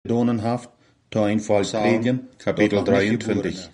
Donenhaft, to ein Volk predigen, Kapitel 23.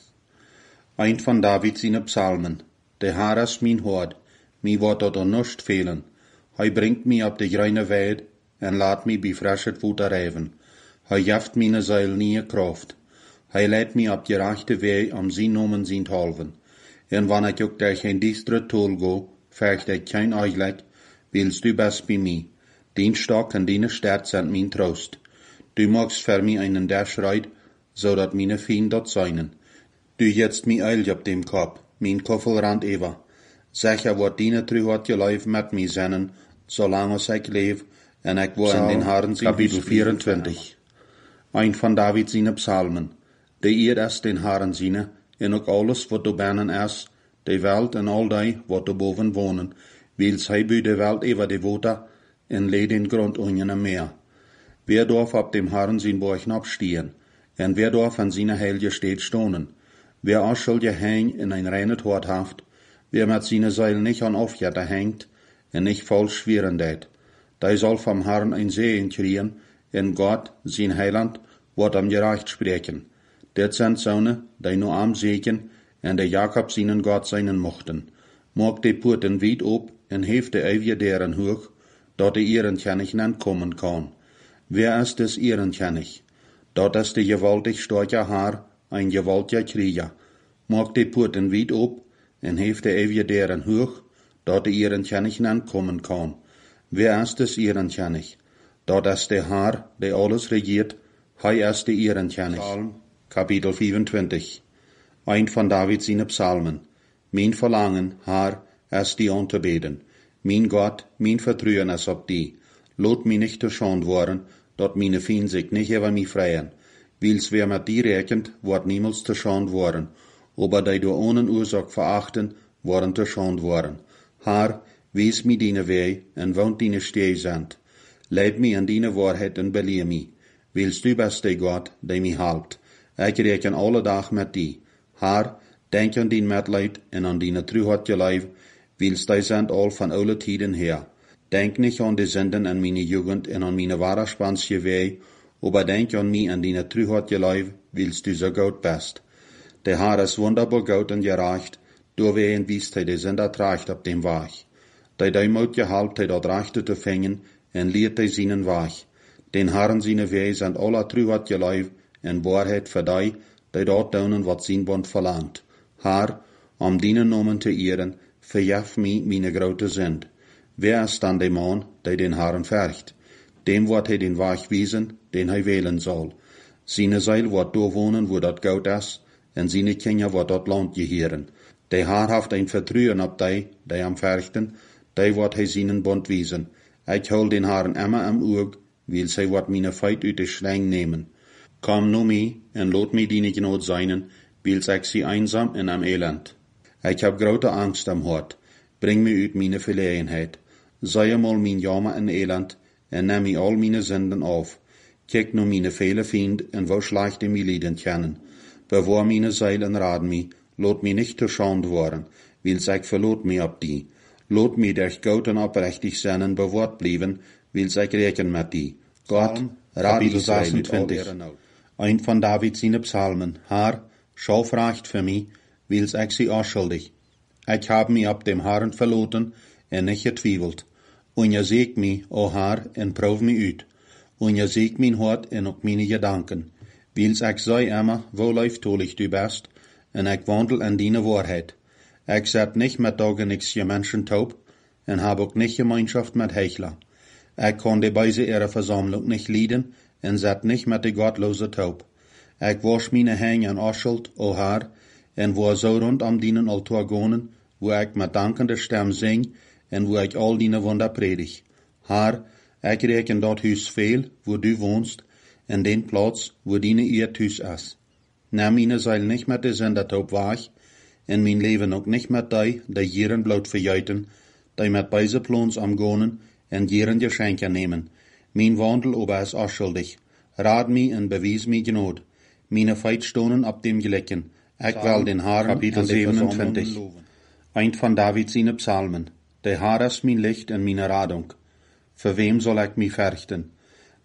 Ein von David seine Psalmen. Der Herr ist mein Hort, mi wordt tot nichts fehlen. Hij bringt mi op de grüne Weid, en laat mi bij frisches Futter rijven. Hij jaft meine Seil nie Kraft. Hij leidt mi op de rechte Weg, zijn nomen zijn te helfen. En wanneer ik ook durch een distre Tol go, vecht ik kein Eichleck, willst du best bij mij. Dien Stock en dien Stert sind mein Trost. Du magst für mi einen Derschreit, so dat meine Fien dort seinen. Du jetzt mi Eil op dem Kopf, mein Koffelrand Eva. Sicher wordt dine truhat je lijf met mi zennen, zolang als ik leef, en ik word in den Herren zijn. Kapitel 24. Ein von David seine Psalmen. De eer is den Herren seine, en ook alles wat er binnen is, de Welt en al die wat er boven wonen, wils hij bij de Welt even de water, en leed den Grund unjen meer. Wer darf op dem Herren zijn Borgen abstehen, en wer darf an seine heilige Städt stonen? Wer aschel je hang in ein reines Hort haft, wer mit seine Seil nicht an Aufjätter hängt, en nicht falsch schweren deed, der soll vom Herrn ein Segen kriegen, en Gott, sein Heiland, wird am gerecht sprechen. Det sind Söhne, die nur am Segen, en der Jakob seinen Gott seinen mochten. Mag die Porten weit op, en heeft de eeuwige deren hoog, dat de Ehrenkennig entkommen kann. Wer ist des Ehrenkennig? Dat ist de gewaltig starke Haar, ein gewaltiger Krieger. Mag die Porten weit op, en heeft de eeuwige deren hoog, dat de Ehrenkennig entkommen kann. Wer ist des Ehrenkennig? Dat ist der Herr, der alles regiert, hij ist der Ehrenkennig. Psalm, Kapitel 25. Ein von David seine Psalmen. Mein Verlangen, Herr, ist die anzubeten. Mein Gott, mein Vertrauen ist auf die. Lot mich nicht zu Schande worden, dat meine Fien sich nicht über mich freien. Wils wer mit die rechnet, wird niemals zu Schande worden. Aber die du ohne Ursache verachten, worden zu Schande worden. Herr, wees mir deine Wege, en wohnt deine Steh sind. Leid mich an deine Wahrheit en beleer mich. Wils du bist der Gott, der mich helpt. Ich rechne alle Tag mit die. Herr, denk an dein Mitleid en an deine Truheit je Leib, wils die sind all von alle Tiden her. Denk nicht an die Sünden in meine Jugend en an meine wahre spansche Wege, aber denk an mich an deine Truheit je Leib, wils du so gut bist. Der Herr ist wunderbar gut und gerecht, durch wen wiest die Sünder trägt auf dem Weg. Die Mut gehalten, dort Rechte zu fängen, en lehrt seinen Weg. Den Herren seine Wege sind aller Truheit je Leib, en Wahrheit für die dort tun, wat sein Bund verlangt. Herr, um deinen Namen zu ehren, verjaf mich meine grote Sünd. Wer ist dann der Mann, der den Herrn fürcht? Dem wird er den Weg wiesen, den er wählen soll. Seine Seil wird da wohnen, wo dort Gott ist, en seine Kinder wird dort Land gehören. Der Herr haft ein Vertrauen auf die am fürchten, die wird er seinen Bund wiesen. Ich hol den Herrn immer am Auge, weil sie wird meine Feit uit de Schläng nehmen. Komm nu mi, en lot mi die nicht not seinen, weil ich sie einsam in am Elend. Ich hab grote Angst am Hort, bring mi uit meine Verlegenheit. Sei mal mein Jammer en Elend, en nimm mi all meine Sünden auf. Kijk nu meine viele Fiend, en wo schlechte mi Lieden kennen. Bewahr meine Seil en raad mi, lot mi nicht zu Schande worden, weil ich verlot mi ab die. Lot mi durch Gott und oprechtig seinen bewahrt blieben, weil ich rechnen mit die. Gott, Kapitel 26. Ein von David seine Psalmen. Herr, schau recht für mich, weil ich sie ausschuldig. Ich hab mich ab dem Herrn verloten en nicht getwiebelt. Und je seht mich, o Herr, en proef mich uit. Und je seht mein Hort en ook meine Gedanken. Weil ich sei immer, wo leiftolig du bist, en ich wandel in deine Wahrheit. Ich set nicht mit Tagen nix je Menschen taub, en hab auch nicht Gemeinschaft mit Heuchler. Ich kann die Beise ihrer Versammlung nicht lieden, en set nicht mit de gottlose taub. Ich wasch meine Hänge an Aschuld, o Herr, en wo so rund am dienen Altar gonen, wo ich mit dankender Stimme sing, en wo ich all deine Wunder predig. Herr, ich rechne dort Hus viel, wo du wohnst, en den Platz, wo deine Ehrtüs ist. Nimm meine Seil nicht mit de Sündertaub weg, en mein Leben auch nicht mit die jeren Blut verjeuten, die mit beise Plons am gonen, en jeren Geschenke nehmen. Mein Wandel aber ist ausschuldig. Raad mi en bewies mi Genot. Meine Feitstonen ab dem Gelecken. Ich will den Herrn Kapitel 27. Ein von David seine Psalmen. Der Herr ist mein Licht und meine Radung. Für wem soll ich mich fürchten?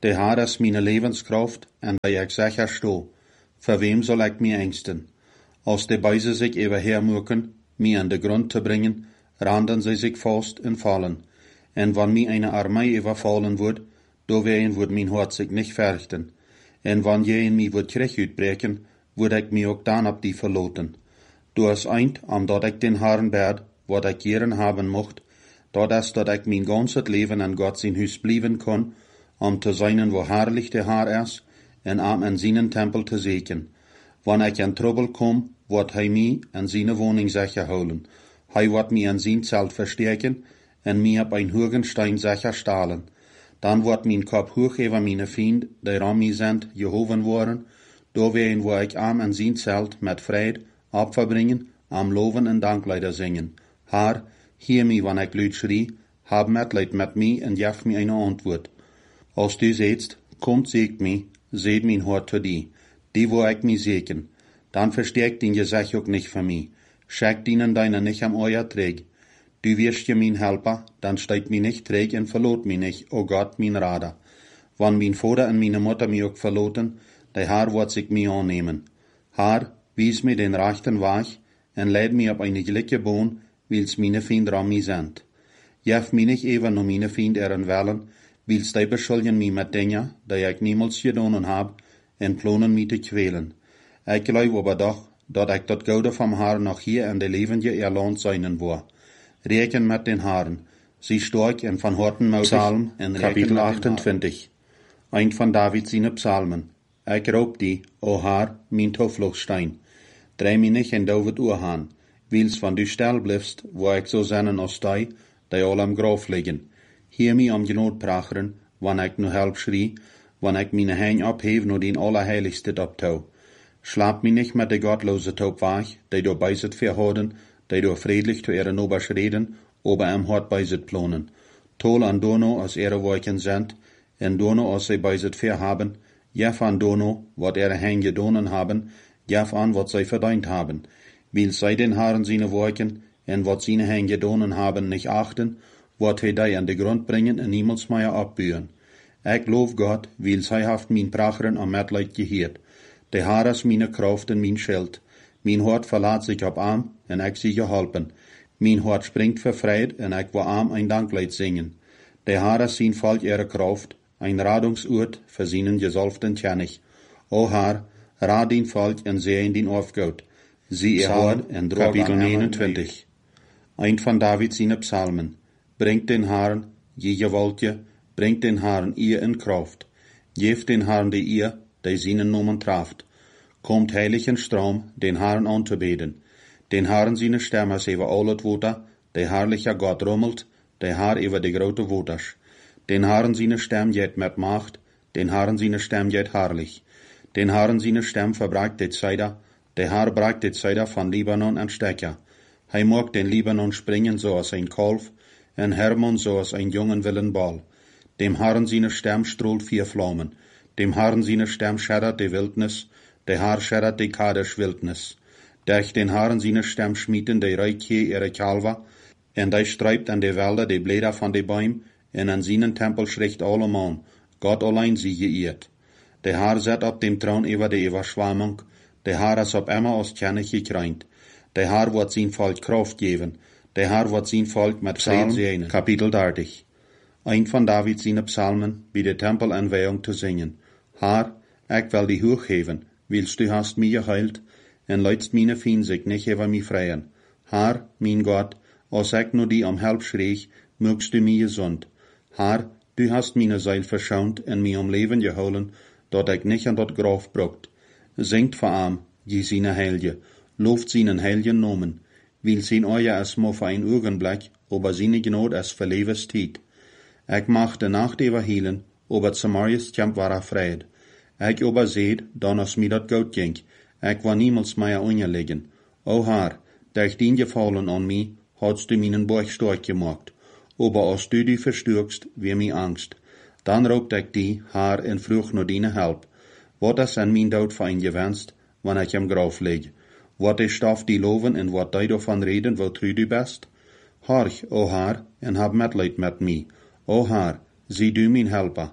De Haar is mijn levenskracht en bij ik zeker sto. Voor wem zal ik mij engsten? Als de Beise zich überhermucken, mij aan de grond te brengen, randen sie sich vast en vallen. En wann mij eine Armee überfallen wordt, doorwegen wordt mijn hart zich nicht verrichten. En wann je in mij wordt Krieg uitbreken, wordt ik mij ook dan op die verloten. Door es eind, omdat ik den Herrn bad, wat ik jeren haben mocht, dat ik mijn ganzes leven aan God zijn huis blijven kon, te zijn wo herrlich de Haar is, en aan zijn tempel te zeken. Wanneer ik in trouble kom, wordt hij mij en zijn woning zeker houden. Hij wordt mij in zijn zelt versterken, en mij op een hogen stein zeker stalen. Dan wordt mijn kop hoog over mijn vriend, die aan mij zijn, gehoven worden, doorwegen wo ik aan en zijn zelt met vrede opverbringen, am loven en dankleider zingen. Haar, heer mij wanneer ik luid schrie, hab medleid met mij en geef mij een antwoord. Als du zeetst, komt zeek mij, zeet mijn hart te die wo ik mij zeken. Dan versterkt din je zeg ook nicht voor mij. Schickt dienen deine nicht am euer träg. Du wirst je mijn helper, dan steigt mij nicht träg en verloot mij nicht, o Gott, mijn Rader. Wann mijn Vater en mijn Mutter mij ook verloten, de Haar wordt zich mij aannemen. Haar, wies mij den rechten Weg en leid mij op eine gelijke boon, wils meine Vrienden aan mij zijn. Jef mij nicht even no meine Vrienden eren wellen, wils die beschuldigen mij met dingen, die ik niemals gedaan heb, en plannen mij te kwelen. Ik geloof aber doch, dat ik dat Goude vom Haar nog hier in de levende erland zijn wil. Reken met den Haaren, sie stark en van harten moutig. Psalm, en Kapitel 28. Ein van David zijn psalmen. Ik roep die, o Haar, mijn toevluchtstein. Drei mij nicht in David oorhaan, wils van du stel blijfst, wo ik zo zennen als die al am Graf liggen. Heer mij om genood pracheren, wanneer ik nu help schrie, wanneer ik mijn hein opheef no den Allerheiligste optouw. Slaap mij nicht met de godlose taub weg, die door bij zit verhouden, die door friedlich zu ihren Obers reden, ober am Hort bei zit plonen. Tol an Dono als ihre Wolken sind, en Dono als sie bei zit verhaben, jef an Dono, wat ihre hein gedonen haben, jef an wat sie verdient haben. Will sie den Haaren seine Wolken, en wat seine hein gedonen haben, nicht achten, wat hij die an de grond bringen en niemals meer opburen. Ik loof God, wils hij haft mijn pracheren am Medleid geheerd. De Haar is mijn kracht en mijn schild. Mijn hart verlaat zich op arm en ik zie geholpen. Mijn hart springt vervreid en ik wil arm een danklied zingen. De Haar is zijn volk ihre kracht, ein Radungsoord für seinen gesalften König. O Haar, raad din volk en sehen din Aufgaut. Sie ihr Hort en droog Kapitel 29. Ein van David zijn psalmen. Bringt den Haaren, je gewoltje, bringt den Haaren ihr in Kraft. Geeft den Haaren die ihr, die seinen Nomen traft. Komt heiligen Strom, den Haaren an te beden. Den Haaren seine Stem is over al het water, de herrliche Gott rommelt, de Haar over de grote waters. Den Haaren seine Stem jet met macht, den Haaren seine Stem jet herrlich. Den Haaren seine Stem verbreekt dit Zeider, de Haar breekt dit Zeider van Libanon en Stekker. Hij maakt den Libanon springen zoals een kalf, en Hermon zoals een jongen willen bal. Dem Haaren seine Stem stroolt vier Vlammen, dem Haaren seine Stem scheddert de Wildnis, de Haar scheddert de Kadesh Wildnis. Durch den Haaren seine Stem schmieden de Reitje ihre Kalver, en die streibt an de Wälder de Blätter van de Bäum, en an seinen Tempel schricht allemaan, Gott allein sie geehrt. De Haar zet op dem Thron über de Überschwemmung, de Haar is op immer als König gekreint. De Haar wordt zijn volk kracht geven, de Haar wordt zijn volk met vrede zegenen. Kapitel 30. Ein van David zijn psalmen, bij de tempelaanwijing te zingen. Haar, ik wil die hoog geven, wils du hast mij geheilt, en leidst meine Fien zich nicht over mij vrijen. Haar, mijn God, als ik nu die om help schreeg, mögst du mij gezond. Haar, du hast meine Seil verschont en mij om leven gehouden, dat ik nicht an dat Graf brucht. Zingt voor arm, je seine Heilige, looft seinen heiligen Nomen, wil zijn euer es mo voor een Augenblick, aber seine Gnade es für leves Tijd. Ik mag de Nacht überhielen, aber Samarias Camp war Fried. Ik überseed, dan als mir dat goed ging, ik war niemals mehr unterlegen. O Haar, durch din gefallen an mij, hadst du meinen Borg stark gemacht. Aber als du die verstürkst, wie mir Angst. Dan roept ik die, Haar, en vroeg naar dine help. Wat is an mijn dood voor een gewenst, wanneer ik im Graf lig? Wat is stof die loven en wat die daarvan reden, wat true du best? Horch, o Haar, en hab medleid met mij. O Haar, zie du mijn helper.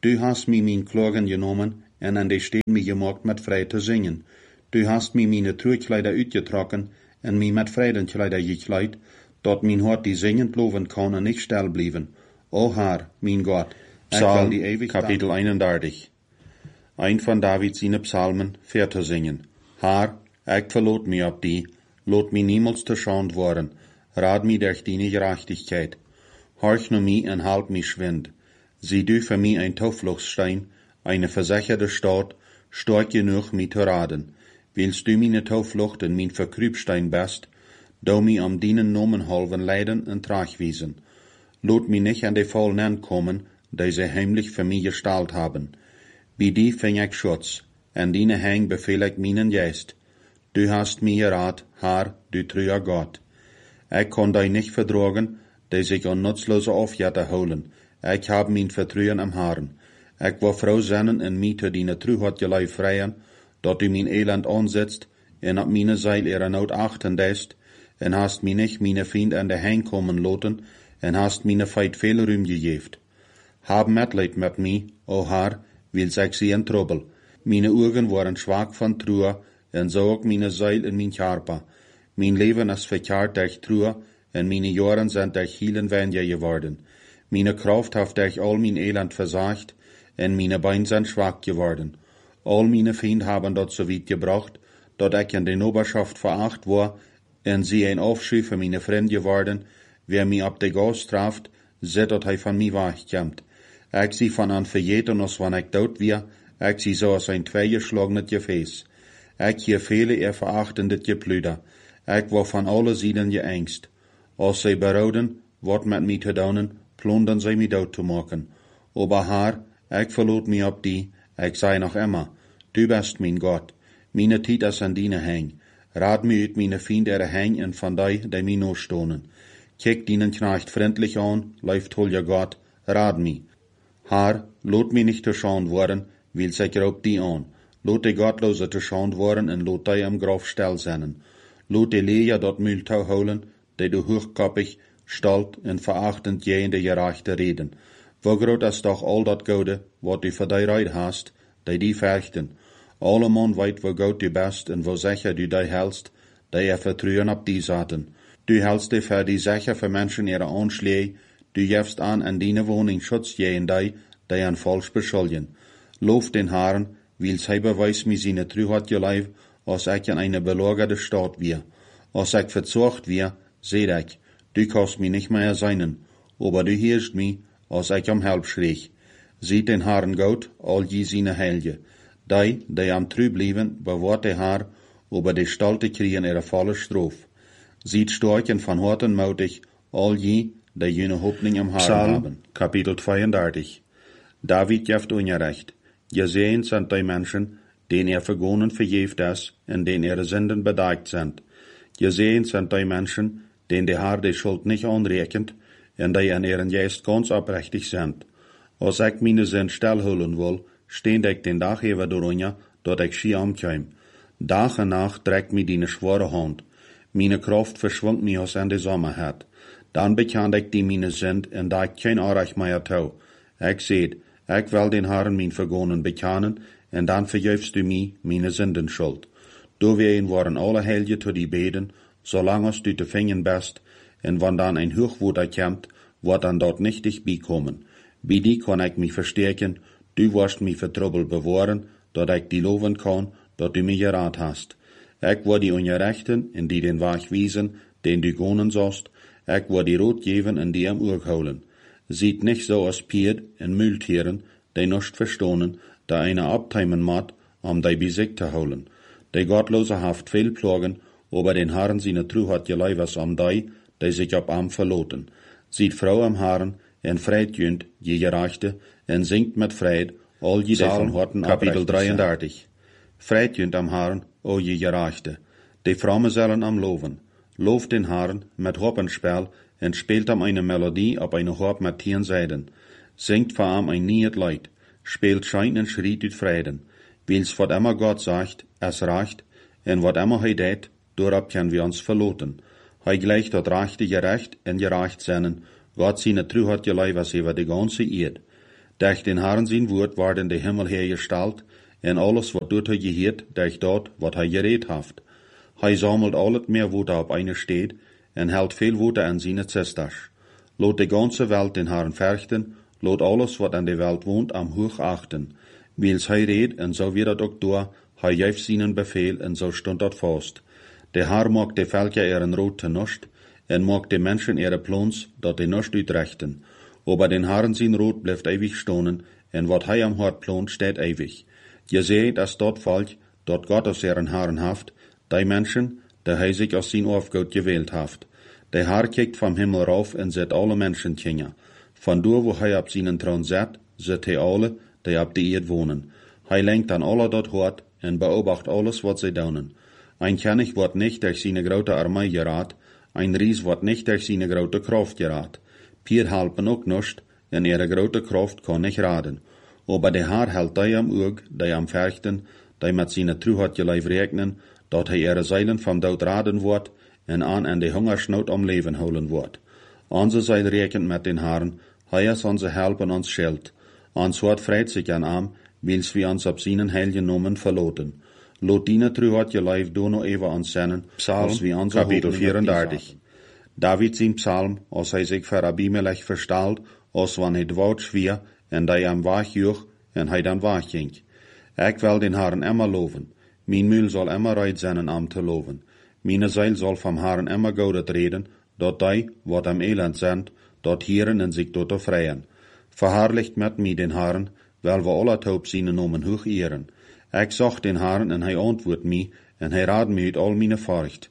Du hast mi mijn Klagen genommen en an de Steden mi gemacht met vrij te zingen. Du hast mi meine Truchkleider uitgetrokken en mi met Freudenkleider gekleid, dat mijn hart die zingend loven kan en niet stil blijven. O Herr, mijn Gott, Psalm, die ewig Kapitel 31. Ein van David zijn psalmen, ver te zingen. Herr, ik verloot mij op die, lot mij niemals te schand worden, raad mij durch die gerechtigkeit. Horch nur mij en halt mij schwind. Zie du für mij ein Taufluchtsstein, eine versicherte Stadt, stark genug mij te raden. Willst du meine Tauflucht en mijn Verkrübstein best, do mij am dienen Nomen halven leiden en tragwiesen. Lot mij nicht an de Fallen kommen, die sie heimlich für mich gestaltet haben. Bei die fing ich Schutz, en diene Hang befehl ich meinen Geist. Du hast mir gerat, Herr, du treuer Gott. Ich kann dich nicht verdragen, die sich an nutzlose Aufjätter holen. Ich hab mein Vertrauen am Herrn. Ich war froh sennen en mich zu deine Truheit gelei freien, dat du mein Elend ansetzt, en ab meine Seil ihre Not achten lässt, en hast mir nicht meine Fiend an der Hang kommen loten, en hast meine Feit viel Ruhm gegeben. Hab Mitleid mit mir, o Herr, will ich sie in Trouble. Meine Augen waren schwach von Trauer, en so auch meine Seil in mein Körper. Mein Leben ist verkehrt durch Trauer, en meine Jahren sind durch Hielen weniger geworden. Meine Kraft hat durch all mein Elend versagt, en meine Beine sind schwach geworden. All meine Feinde haben dort so weit gebracht, dat ich in der Oberschaft veracht war, en sie ein Aufschrei für meine Freunde geworden, wer mich ab der Gas trafft, sieht, dat hij von mir wegkommt. Ich sie von an verjeten, als wann ich dort wir, ich sie so als ein zweigeschlagenes Gefäß. Ich hier viele ihr verachtendes Geplüder. Ich war von alle Seiten geängst. Als sie beroden, wat mit mir zu tun, plundern sie mich dort zu machen. Aber Herr, ich verlot mich ab die, ich sei noch immer, du bist mein Gott. Meine Tijd ist an deine Hang. Rat mir uit meine Feinde ihre Hang en von die, die mir noch stonen. Kijk deinen Knecht freundlich an, läuft hol Gott, rat mir. Herr, lot mich nicht zu Schand worden, will sich raub die an. Lot die Gottlose zu Schand worden en lot die am Graf still sennen. Lot die Leja dort Mühltau holen, die du hochkoppig, stolz en verachtend je in de gerechte reden. Wo groot is doch all dat Gode, wat du voor die reid hast, die verchten. Alle man weet wo goed du best en wo sicher du die helst, die vertrouwen op die zaten. Du hältst dich für die sicher für Menschen ihre Anschläge, du gibst an deine Wohnung Schutz gegen die an falsch beschuldigen. Lof den Herrn, weil sie beweist mir seine Treuheit geleib, als ich in eine belagerte Stadt wir. Als ich verzocht wir, seh ich, du kannst mich nicht mehr seinen, aber du hörst mich, als ich am Help schrie. Sieht den Herrn Gott, all je seine Helge. Die am treu blieben, bewahrt der Herr, aber die Stalte kriegen ihre volle Strophe. Sieht starken von Horten mutig, all je, die jene Hoffnung am Herrn haben. Kapitel 32. David gibt Unrecht. Gesehen sind die Menschen, denen vergonnen verjeft ist, und denen ihre Sünden bedeckt sind. Gesehen sind die Menschen, denen der Herr die Schuld nicht anrechnet, und die an ihren Geist ganz aufrichtig sind. Als ich meine Sünden stillholen will, stehend ich den Tag über darunter, dat ich schier amkäm. Tag und Nacht trägt mir die schwere Hand. Meine Kraft verschwindt mir aus in die Sommerheit. Dann bekannt ich die meine Sünd, und da ich kein Anrecht mehr tau. Ich seht, ich will den Herrn mein Vergonnen bekennen, und dann vergibst du mir meine Sündenschuld. Du wehen waren alle Helge zu die beten, solange du zu fingen bist, und wenn dann ein Hochwuter kommt, wird dann dort nicht dich beikommen. Bei die kann ich mich verstärken, du wirst mich für Trouble bewahren, dat ich die loben kann, dat du mich gerat hast. Ich war die Ungerechten, in die den Weg wiesen, den du gonen sollst, ich war die Rot geben, in die am Urk holen. Sieht nicht so aus Pied en Mühltieren, die nicht verstohnen, da eine abteimen mat, die Besig zu holen. Die Gottlose haft viel plagen, aber den Herrn seine Truheit gelei was die sich ab am verloten. Sieht Frau am Herrn, en Freit jünd, je Gerechte, en singt mit Freit, all die von Horten Kapitel 33. Freit jünd am Herrn, o je Gerechte. Die Frommen sollen am Loven. Loft den Herrn mit Hoppenspiel en spielt am eine Melodie op eine Hop mit 10 Seiden. Singt vor am ein niet Leid. Spielt Schein en schriet ut Frieden. Weil's wat immer Gott sagt, es reicht, en wat immer hij deed, doorop können wir uns verloten. Hij gleicht dat rechte gerecht en gerecht seinen, Gott seine Truheit gelei was über die ganze Erde. Durch den Herrn sein Wort worden de Himmel hergestalt, en alles wat dort hij geheert, durch dort wat hij gereed haft. Hij sammelt al het meer woorden op eine steed, en hält veel woorden aan zijn zestas. Lot de ganze Welt den Herrn verchten, lot alles wat aan de Welt woont am hoog achten. Wils hij reed, en zo weer dat ook door, hij geeft zijn beveel, en zo stond dat vast. De Herr maakt de velken eren rood te nust, en maakt de mensen ere plons, dat de nust uitrechten. Aber den Herrn zijn rood blijft ewig stonen, en wat hij am hart plont, steht ewig. Je seht, dass dort volk, dort Gott aus ihren Herren haft, die Menschen, die hij sich aus zijn Aufgut gewählt haft. Der Herr kijkt vom Himmel rauf en zet alle Menschen tjenja. Van door wo hij op zijn troon zet hij alle, die op de eerd wonen. Hij lenkt aan alle dat hoort, en beobacht alles wat zij doen. Ein König wordt nicht durch seine grote Armee geraad, ein Ries wordt nicht durch seine grote Kraft geraad. Pier helpen ook nust, en ihre grote Kraft kan nicht raden. Aber der Herr hält die am Oog, die am Verchten, die met seine Truheit geleif rekenen, dat hij ihre Zeilen vom Dood raden wordt, en aan de Hungersnood om leven holen wordt. Onze Zeil rekent met den Herrn, hij is onze Help en ons Schild. Ons Wort freut sich an am, wils wir ons op seinen heiligen Namen verloten. Lot dine Truheit geleif dono even ons zennen, Psalm, Kapitel 34. David zijn psalm, als hij zich voor Abimelech verstaalt, als wanneer het woud schwier, en hij am waag joeg, en hij dan waag ging. Ik wil den Herrn immer loven. Mijn mul zal immer reit zijn am te loven. Meine Zeil zal vom Herrn immer goudet reden, dat die, wat am elend sind, dat hieren en zich tot vrijen. Verherrlicht met mij den Herrn, wel we alle taub seine Nomen hoog ehren. Ik zag den Herrn en hij antwoordt mij, en hij raad mij uit al meine Furcht.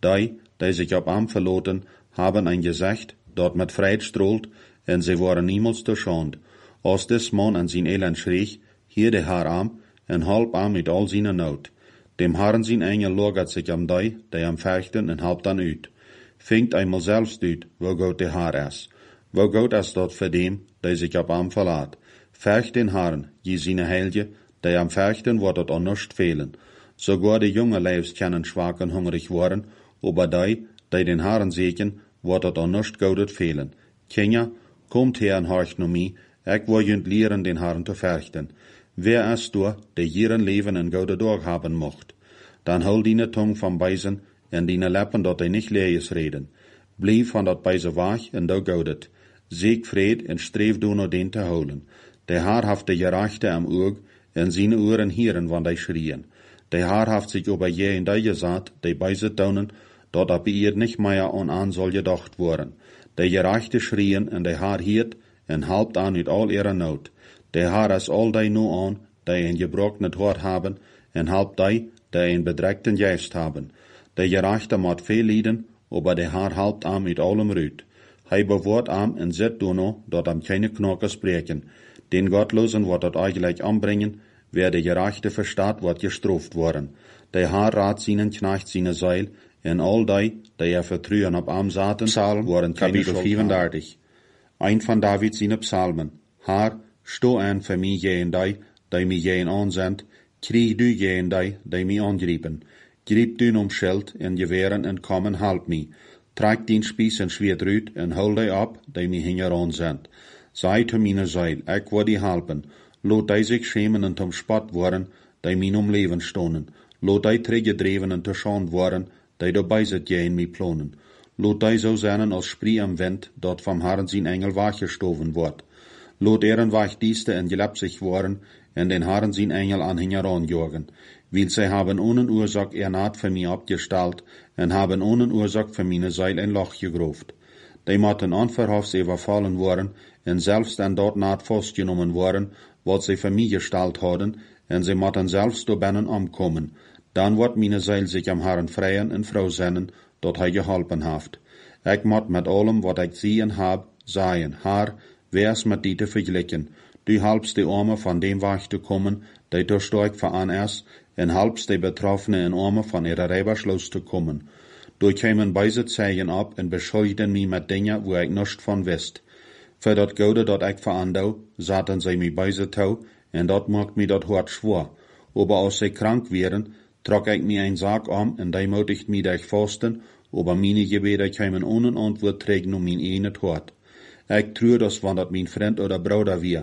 Die sich op am verloten, haben ein Gesicht, dat met Freude strahlt, en sie waren niemals te schand. Als des Mann an sein Elend schrie, hier de Herr am, en halb am mit all seine Not. Dem Herrn sein Engel lagert sich am die am Fechten, en halb dan uit. Fingt einmal selbst uit, wo Gott de Herr is. Wo Gott is dat für dem, die sich op am verlaat. Fecht den Herrn, je seine Helge, die am Fechten wordt het an nichts fehlen. Sogar de junge Leibs können schwach en hungrig worden, aber die den Herrn segen, wordt het an nichts goudet fehlen. Kinder, kommt her en horcht no mij, ik wil junt leren den Herrn te verchten. Wer is du, der jieren leven en goude dag haben mocht? Dan hol dine tong van bijzen, en dine leppen dat hij nicht lees reden. Blijf van dat bijze waag, en do goudet. Zeek vrede, en streef du no den te holen. Der Herr haft de gerechte am Oog, en seine Ohren hieren, wann die schrien. Der Herr haft sich über je in die gesagt, die bijze tonen, dat ab ihr nicht mehr an soll gedacht worden. Der gerechte schrien, en der Herr hiert, en halbt an mit all ihrer Not. Der Herr is all die nu an, die een gebrokenet hart haben, en halbt die een bedreckten Geist haben. Der gerechte moet veel lijden, aber der Herr halbt an mit allem Rüt. Hij bewaart am en zet dono, dat am keine Knochen spreken. Den Gottlosen wordt dat eigenlijk anbringen, wer der gerechte verstaat, wordt gestraft worden. Der Herr raad seinen Knecht seine Zeil, en al die vertrouwen op am zaten, Psalm, worden Kapitel 34. Ein van David seine Psalmen. Herr, sto aan voor mij jeen die mij jeen aanzendt, krieg du jeen die mij aangriepen. Griep du om schild en geweren en kom en help mij. Trek dien spies en schweert uit en hol die op die mij hinger aanzendt. Sei te meine Zeil, ik wil die helpen. Lot die zich schämen en tom spot worden, die mij om leven stonen. Lot die teruggedreven en te schand worden, die dabei zit jeen mij plonen. Lot die zo zijn als sprie am wind, dat vom Herrn zijn Engel wachgestoven wordt. Lot wachdieste en gelepsig worden, en den Herrn zijn Engel an hinger aanjagen. Weil sie haben ohne Ursache ihr Naht für mich abgestellt, en haben ohne Ursache für meine Seil ein Loch gegruft. Die mochten onverhoffs überfallen worden, en selbst an dort Naht festgenommen worden, wat sie für mich gestellt hadden, en sie mochten selbst door binnen omkommen. Dan wordt meine Seil sich am Herrn freien en vrouw zennen, dat hij geholpen heeft. Ik moet met allem wat ik zie en heb, zeggen, Herr, wer is met die te vergelijken? Du helpst de armen van dem weg te komen, die te sterk voor is, en helpst de Betroffenen in armen van ihre Rijbersloos te komen. Du kwamen beide zeigen op en beschuldigden mij met dingen waar ik niets van wist. Voor dat goude dat ik verandou, zaten zij mij beide toe, en dat maakt mij dat hart schwer. Aber als zij krank werden, trok ik mij een zaak om, en die moedigt mij durch vasten, aber meine Gebete kwamen ohne Antwort trägen mijn ene hart. Ik true dat van dat mijn vriend oder Bruder weer.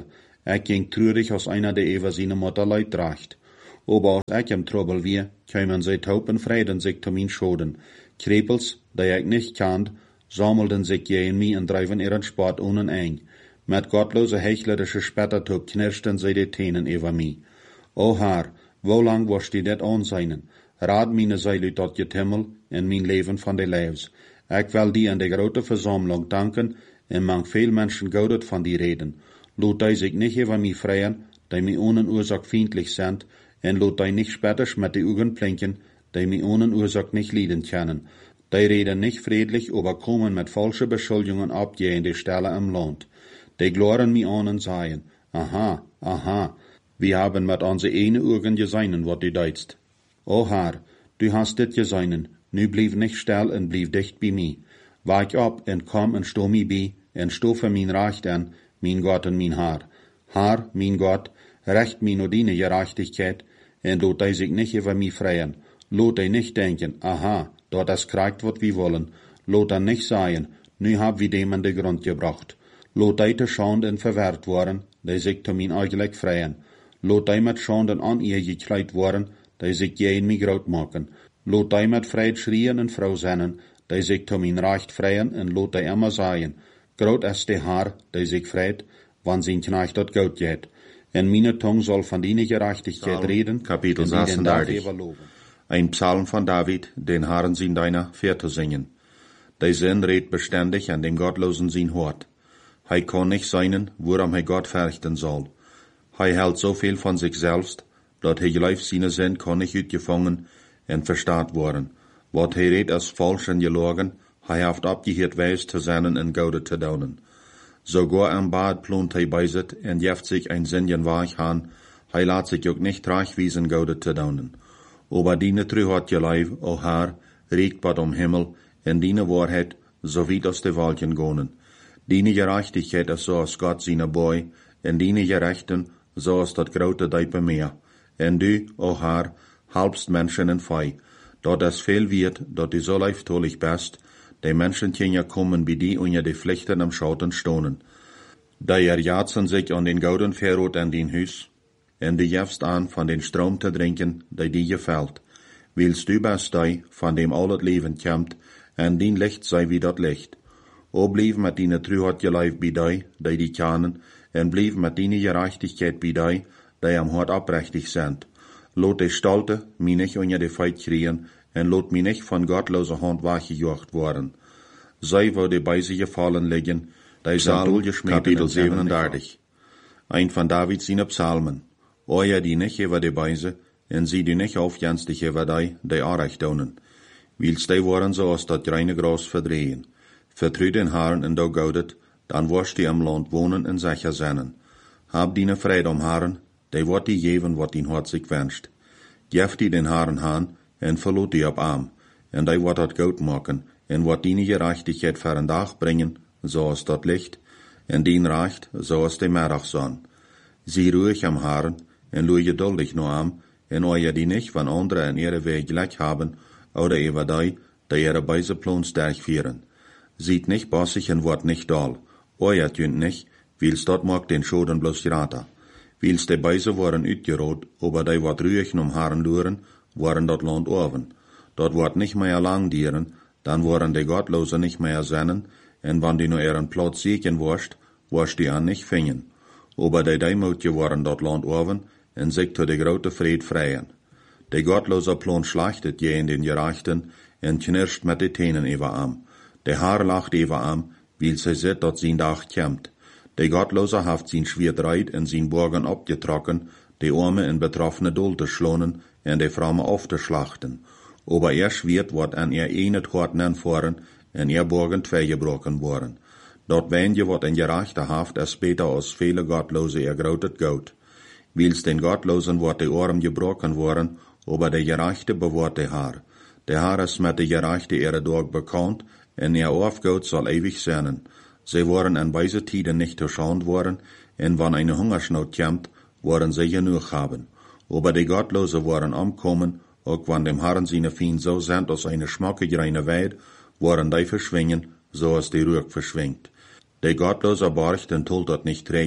Ik ging treurig als einer, der über seine Mutter Leid tracht. Aber als ich im Trouble wie, kämen sie taub und freiden sich zu min Schoden. Krepels, die ich nicht kannt, sammelten sich gegen mich und dreiven ihren Sport ohne ein. Mit gottlose hechlerische Spettertub knirschten sie die Tänen über mich. O Herr, wo lang wirst du das anseinen? Raad meine Seele tot je Himmel en mijn Leben von de Leivs. Ich will die an der grote Versammlung danken en mang veel Menschen goudet van die reden. Lot die sich nicht über mich freien, die mir ohne Ursache feindlich sind, en lot die nicht späters mit die Augen blinken, die mir ohne Ursache nicht leiden können. Die reden nicht friedlich, aber kommen mit falschen Beschuldigungen ab in die Stelle im Land. Die gloren mir an und sagen, aha, aha, wir haben mit unsere eine Augen gesehen, wat du deitst. O Herr, du hast dit gesehen, nu blieb nicht still und blieb dicht bei mir. Wach ab und komm und sto mi bei, und sto für mein Recht an, mein Gott und mein Herr. Herr, mein Gott, recht mir nur deine Gerechtigkeit, und lot die sich nicht über mich freien. Lot die nicht denken, aha, dort das kriegt, wat wir wollen. Lot dann nicht sagen, nu hab wir dem an den Grund gebracht. Lot die te Schande und verwehrt worden, die sich zu mein eigentlich freien. Lot die mit Schanden an ihr gekleid worden, die sich gegen mich graut machen. Lot die mit Freit schrien und Frau sennen, die sich zu mein Recht freien, und lot die immer sagen, graut ist der Herr, die sich freit, wann sein Knecht dort Gott geht. En meine Tongue soll von deiner Gerechtigkeit reden, Kapitel und die den Tag 36. überloben. Ein Psalm von David, den Herrn sein deiner Vierte singen. Der Sinn redet beständig an dem Gottlosen sein Hort. Hij kann nicht seinen, woran hij Gott fürchten soll. Hij hält so viel von sich selbst, dat hij gleich seine Sinn kann nicht utgefangen en verstaat worden. Wat hij redt als falsch en gelogen, hij haft abgehiert wijs te zijn en goude te daunen. Sogar am Bad plont hij beiset en jeft sich ein Sinnchen weich han, hij laat sich ook nicht trachwiesen goude te daunen. Aber diene trü hat je Leib, o Herr, regt bad Himmel, en diene Wahrheit, so wie aus de Walchen gonen. Diene Gerechtigkeit ist so als Gott seine Boy, en diene Gerechten, so als dat grote Deipe Meer. En du, o Herr, halbst Menschen en Fei, dort es viel wird, dort du so leiftolig bist, die Menschen können kommen bei die unter die Pflichten am Schauten stonen. Da jatzen sich an den gouden Verrot an den Hüs, en du jefst an von den Strom zu trinken, der dir gefällt. Willst du bist die, von dem all das Leben kommt, en dein Licht sei wie dat Licht. O blieb mit deine Trüheit geleif bei die kennen, en blieb mit deine Gerechtigkeit bei die am Hort abrechtig sind. Lot die Stolte mi nicht unter die Feit kriegen, en lot mi nicht von gottloser Hand weggejocht worden. Sei wo die Beise gefallen liegen, die sind Kapitel 37. Ein von David seine Psalmen. Euer die nicht über die Beise, en sie die nicht aufjenstig über die Arecht daunen. Willst die waren so als dat reine Gras verdrehen. Vertrü den Herrn en do goudet, dann wirst die am Land wohnen en sicher sein. Hab die Freude Herrn, die wird die geben, wat din Hort sich wünscht. Gef die den Herrn han, en verlot die ab arm, en die wird dat gut machen, en wird die Gerechtigkeit für ein Tag bringen, so als dat Licht, en dien Recht, so als die Mittagssonn. Sie ruhig am Herrn, en lui geduldig nur am, en euer die nicht von anderen in ihre Weg gleich haben, oder über die ihre Beise Plan stark führen. Sieht nicht bossig en wird nicht doll. Euer tünt nicht, wils dort mag den Schoden bloß geraten. Wils de Beise waren utgerot, aber die wat ruhig um Herrn luren, waren dort Land oven. Dort wird nicht mehr lang dieren, dann waren die Gottlose nicht mehr sennen, en wann die nur ihren Platz siegen wirst die an nicht fingen. Aber die Deimutje waren dort Land oven, en sich zu de grote Fried freien. Die Gottlose Plan schlachtet je in den Gerechten, en knirscht mit de Tänen über am. Der Herr lacht über am, weil sie sieht, dat sein Tag kämmt. Der Gottlose haft sein Schwert reit en sein Borgen abgetrocken, die Arme in betroffene Dulte schlonen, en die Frauen aufzuschlachten. Aber Schwert wird an enet Horten anfahren, en Borgen zwei gebrochen worden. Dort wenje wird in gerechter Haft es später aus viele Gottlose grotet Gout. Wils den Gottlosen wird die Arm gebrochen worden, aber der Gerechte bewahrt der Herr. Der Herr ist mit der Gerechte ihre Dorg bekannt, en Aufgaut soll ewig sein. Sie waren an weise Tiden nicht erschaunt worden, en wann eine Hungersnot kämmt, waren sie genug haben. Aber die Gottlose waren umkommen, auch wann dem Herrn seine Fien so sind aus eine schmackig reine Weid, waren die verschwingen, so als die Ruhe verschwingt. Die Gottlose barcht und tut dort nicht träg,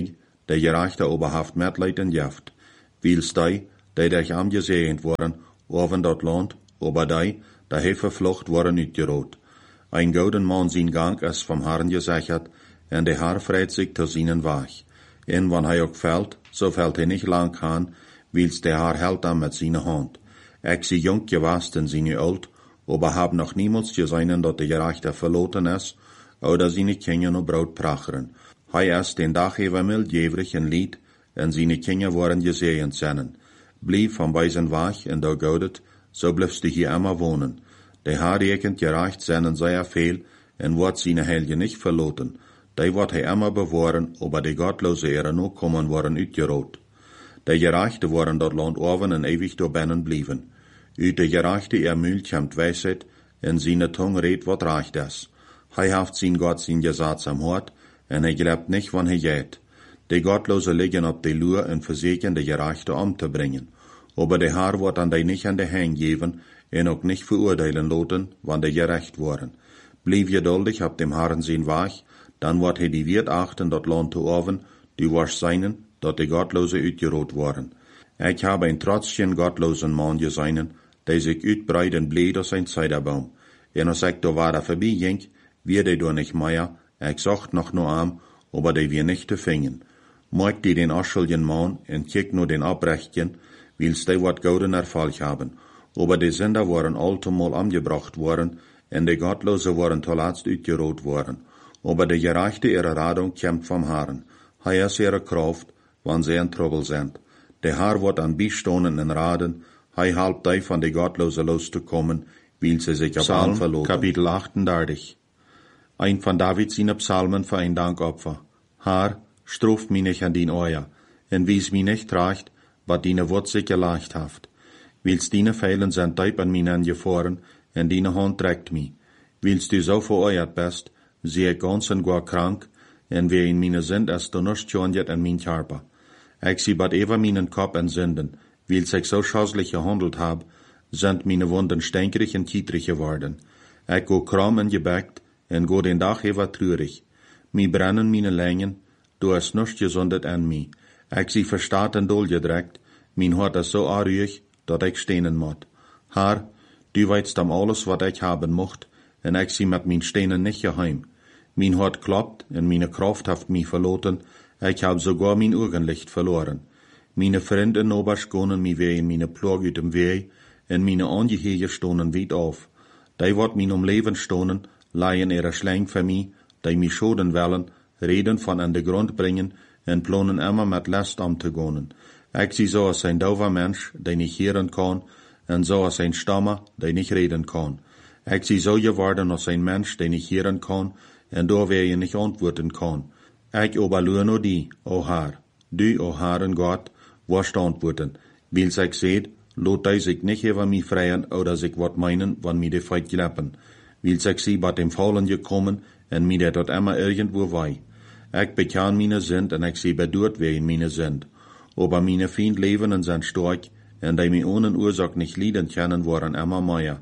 der Gerechte oberhaft Mitleid und Jaft. Wils die dich angesehend worden, oven dort Land, ober die verflucht worden uitgerot. Ein gouden Mann sein Gang ist vom Herrn gesichert, en de Herr freit sich zu seinen Weg. En wann auch fällt, so fällt nicht lang an, wils der Herr hält am mit seiner Hand. Ich sie jung gewast en seine alt, aber hab noch niemals gesehen, dat de Gerechte verloten ist, oder seine Kinder no Brot pracheren. Ist den Dach mildjävrig en Lied, en seine Kinder worden gesehen sennen. Blieb vom weisen Weg en da goudet, so bliebst du hier immer wohnen. Der Herr rekent gerecht seinen sehr viel, en wird seine Helge nicht verloten. Die wird immer bewahren, aber die Gottlose no kommen worden uitgerot. Die Gerechte worden dat Land oven en ewig door binnen blieben. Uit de Gerechte Mühl kommt Weisheit, en seine Tung redt wat recht is. Haft sein Gott sein Gesetz am Hort, en glaubt nicht, wann geht. Die Gottlose liegen op de Lur en verseken de Gerechte umzubringen. Aber der Herr wird an die nicht an die Hand geben, en auch nicht verurteilen loten, wann die gerecht worden. Blieb geduldig ab dem Herrn sein Weg, dann wird die Wirt achten, dat Land zu oven, die wasch seinen, dat die Gottlose uitgerot worden. Ich habe ein trotzchen gottlosen Mann gesehen, der sich uitbreit en bleed aus ein Zeiderbaum. En als ich da war vorbei ging, wir die da nicht mehr, ich sucht noch nur am, aber die wir nicht zu fingen. Mag die den aschelgen Mann en kick nur den Abrechtchen, wils die wat gouden Erfolg haben. Aber die Sünder waren allemal angebracht worden, en die Gottlose waren zuletzt uitgerot worden. Aber die Gerechte ihre Radung kämpft vom Herrn. Ist ihre Kraft, wann sie in Trouble sind. Der Herr wird an Bistonen en Raden, halbt die von die Gottlose loszukommen, weil sie sich auf Psalm verloten. Kapitel 38. Ein von David seine Psalmen für ein Dankopfer. Herr, struft mich nicht an din Euer, en wies mich nicht recht, wat dine Wort sich geleicht haft. Wils dine Feilen sind teip an mich angefahren, en dine Hand trägt mich. Wils du so vereuert bist, sie ich ganz en gar krank, en wer in meine sind, als du nicht schon jet an mein Körper. Ich sie bat ever meinen Kopf en Sünden, wils ich so scheußlich gehandelt hab, sind meine Wunden stänkerig en tietrig geworden. Ich go kram en gebackt, en go den Dach ever trürig. Mi brennen meine Längen, du hast nicht gesundet an mi. Ich sie verstaat en dol gedreckt, mein Hort ist so arüig, dat ich stehnen mot. Herr, du weißt am alles, wat ich haben mocht, en ich sie mit min Stehnen nicht geheim. Mein Hort klappt, en meine Kraft haft mich verloten, ich hab sogar mein Augenlicht verloren. Meine Freunde nobers gonen mi weh in meine Plog uit dem Weh, en meine Angehege stonen weit auf. Die wat min Leben stonen, leihen ihre Schläng für mi, die mi schoden wollen, reden von an de Grund bringen, en planen immer mit Last umzugehen. Ich sie so als ein dauver Mensch, der nicht hören kann, en so als ein Stammer, der nicht reden kann. Ich sie so geworden als ein Mensch, der nicht hören kann, en da wer je nicht antworten kann. Ich oberlur nur die, o Herr. Du, o Herren Gott, wirst antworten. Wils ich seht, lot die sich nicht über mich freien oder sich wat meinen, wann mir die Feit gelappen. Wils ich sie bei dem Fallen gekommen, en mir der dort immer irgendwo wei. Ich bekann meine Sünd, en ich sie bedurt, wer in meine Sünd. Aber meine Feind leben und sind stark, en die mir ohne Ursache nicht lieden können, waren immer mehr.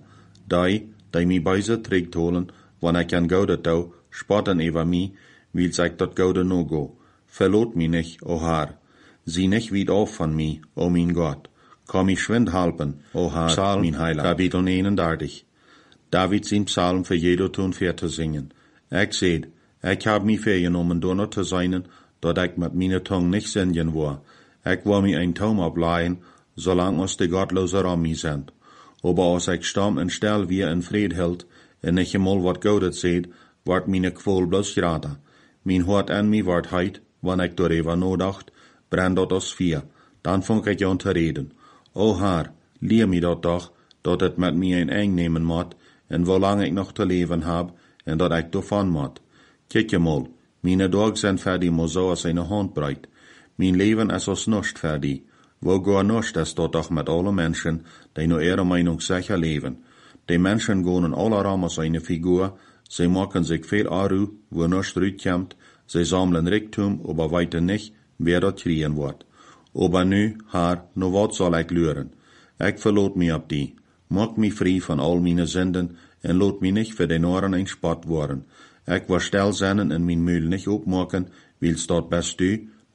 Die mi beise trägt holen, wann ich an Gaude tau, spotten über mi, wils ich dort Gaude no go. Verlot mi nicht, o Herr. Sieh nicht weit auf von mi, o mein Gott. Komm ich schwind halpen, o Herr, Psalm, mein Heiland. Kapitel 39. David sein Psalm für jeder tun fair zu singen. Ich seht, ich hab mi vergenommen, donner zu sein, dort ich mit meiner Tongue nicht singen war. Ich war mi ein Taum ableihen, solang uns die Gottlose um mi sind. Aber als ich stamm en still wie en Fried hält, en nicht einmal wat Gaudet seht, ward meine Qual bloß grader. Mein Hort an mi ward heit, wann ich darüber nodacht, brennt dort aus vier. Dann fang ich an zu reden. O Herr, lehr mi dort doch, dort et mit mir ein eng nehmen mot, en wo lang ich noch zu leben hab, en dort ich davon mot. Kijk mal, meine Tag sind fertig mo so als eine Handbreit. Mein Leben ist als nicht fertig. Wo gar nicht ist dort doch mit allen Menschen, die nur ihre Meinung sicher leben. Die Menschen gehen alle Raum aus einer Figur, sie machen sich viel Aru, wo nicht rütkommt, sie sammeln Reichtum, aber weiter nicht, wer dort kriegen wird. Aber nu, Herr, no wat soll ich lüren? Ich verlot mich ab die. Mach mich frei von all meine Sünden, en lot mich nicht für den Ohren ein Spott worden. Ich war still seinen en mein Mühl nicht opmachen, wils dort bist du,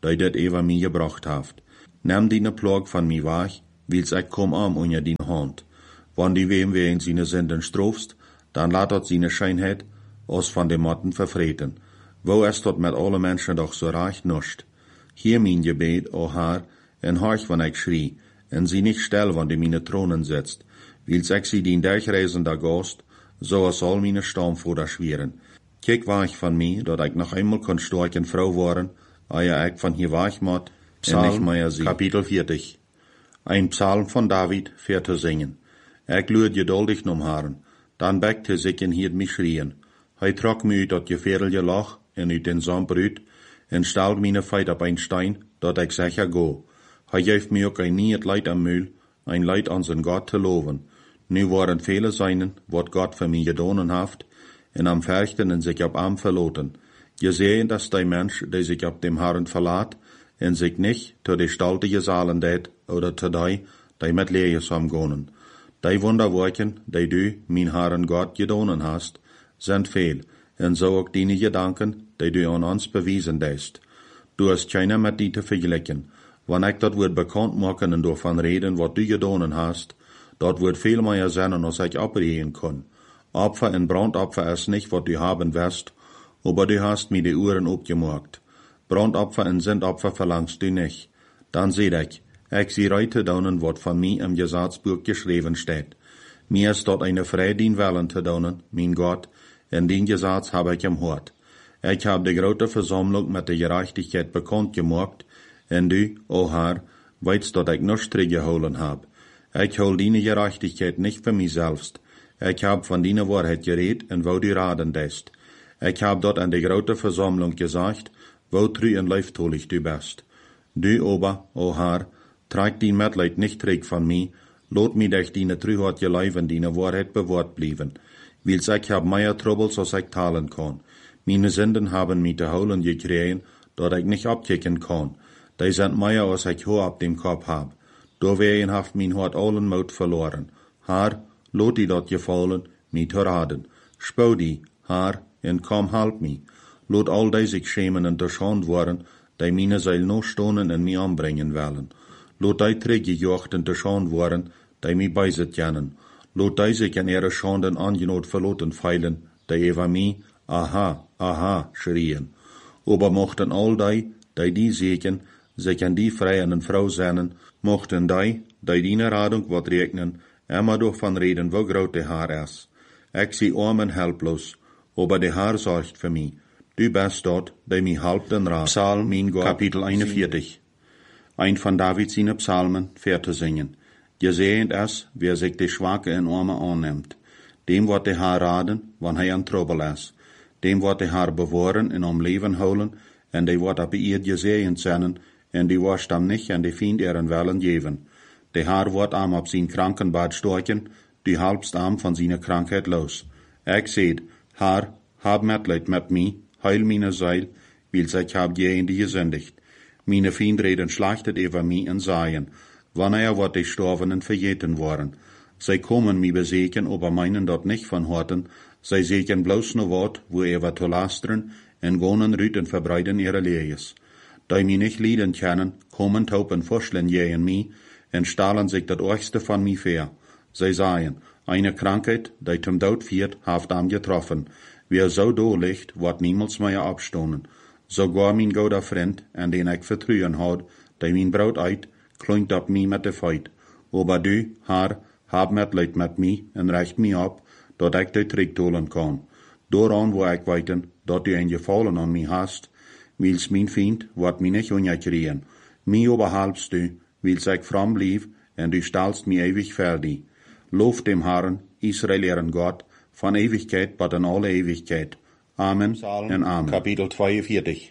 die dat over mij gebracht heeft. Neem die plag van mij weg, wils ik kom aan onder die hand. Wanneer die wem in zijn zinden strofst, dan laat dat zijn schijnheid ons van de matten vervreten. Wo is dat met alle mensen doch zo recht nuscht. Hier mijn gebed, o Herr, en horch, wanneer ik schrie, en zie niet stil, wanneer die mijn tronen sitzt, wils ik zie die durchreizender Gast, zoals al mijn stam voor dat schweren. Kijk weg van mij, dat ik nog eenmaal kon sterken vrouw worden, eer ik van hier weg moet, en nicht mehr zie. Kapitel 40. Ein Psalm von David, für te zingen. Ik luid geduldig nom Herren, dan bekte zich in hier mich schrien. Hij trok mij uit dat geveerlige lach, en uit den Zandbrüt, en stelt meine feit op een stein, dat ik sicher go. Hij geeft mij ook een niet leid am Mühl, ein leid an zijn God te loven. Nu waren vele seinen, wat God voor mij gedaan heeft, en am verchten en zich op am verloten. Je sehen, dass die Mensch, die sich op dem Herren verlaat, en zich nicht zu de staltige Zalen deed, oder zu die met leejes omgonen. Die Wunderwerken, die du, mijn Herren Gott, gedaan hast, sind veel, en zo ook die Gedanken, die du an ons bewiesen deest. Du hast keiner met die te vergelijken. Wanneer ik dat woord bekend maken en daarvan reden wat du gedaan hast, dat wordt veel meer zijn als ik opreden kon. Opfer en brandopfer is nicht, wat du haben wirst, aber du hast mir die Uhren opgemaakt. Brandopfer en Sündopfer verlangst du nicht. Dan seh ich zie reite daunen, wat van mij im Gesetzbuch geschreven steht. Mir ist dort eine Freidien Wellen te daunen, mein Gott, en den Gesetz habe ich im Hort. Ich hab die grote Versammlung mit der Gerechtigkeit bekannt gemacht, en du, o Herr, weißt, dat ich nichts geholen hab. Ich hol deine Gerechtigkeit nicht für mich selbst. Ich hab von deiner Wahrheit geredet, en wo du raden deest. Ich hab dort an der grote Versammlung gesagt, wo treu en leiftolig du bist. Du aber, o Herr, trag dein Mitleid nicht träg von mir, lot mich durch deine Treuheit geleiven, deine Wahrheit bewahrt blieben. Wils ich hab mehr Troubles, als ich talen kann. Meine Sünden haben mich zu holen gekriegen, dat ich nicht abkicken kann. Die sind mehr, als ich Haar ab dem Kopf hab. Doorwegen haft mein Hart allen Mut verloren. Herr, lot die dat gefallen, mich zu raden. Spau die, Herr, en komm halb mich. Lot all die sich schämen und verschont worden, die meine Seil noch stonen en mich anbringen wollen. Lot die träggejocht und verschont worden, die mich beiset jannen. Lot die sich in ihre Schanden angenot verloten feilen, die über mich, aha, aha, schrien. Aber mochten all die sehen, sich an die freien Frau sehnen, mochten die Radung wat regnen, immer durch van reden, wo groot de Haar is. Ik zie arm en helplos, aber de Haar zorgt für mich. Du bist dort, die mich halbt en raad. Psalm, mein Gott, Kapitel 41. Ein von David seine Psalmen, für te zingen. Gesehend es, wer sich de Schwache en Arme annimmt. Dem wird de Haar raden, wann hij an Trouble is. Dem wird de Haar bewahren en om Leben holen, en die wordt op ihr gesehen zijn, en die wordt am nicht en de Fiend ihren Wellen geven. De Haar wordt am op zijn Krankenbad storchen, die halbst am von seiner Krankheit los. Ik seht, Haar, hab Mitleid mit mij, heil meine Seil, wils ich hab je die gesündigt. Meine Fiend reden schlachtet über mich en sagen, wanneer wordt die Storbenen vergeten worden. Zij komen mij bezeken, aber meinen dort nicht von Horten, zij seken bloß no Wort, wo wat zu lasteren, en gonen rüt en verbreiden ihre Lees. Die mich nicht lieden kennen, kommen taupen vorschlen je in mich, en stahlen sich dat Orchste von mir fair. Zij sagen, eine Krankheit, die zum Tod führt, haft am getroffen. Wer so do liegt, wird niemals mehr abstonen. Sogar mein guter Freund, an den ich vertrauen had, die mein Braut eit, klingt ab mich mit de Feit. Aber du, Herr, hab Mitleid mit mich en recht mich ab, dat ich de Trick holen kann. Doran wo ich weiten, dat du ein Gefallen an mich hast, wils mein Feind wird mich nicht unerkriegen. Mich oberhalbst du, wils ich fromm blieb, en du stellst mich ewig fertig. Lof dem Herrn, Israel ihren Gott, von Ewigkeit bis in alle Ewigkeit. Amen Psalm, en Amen. Kapitel 42.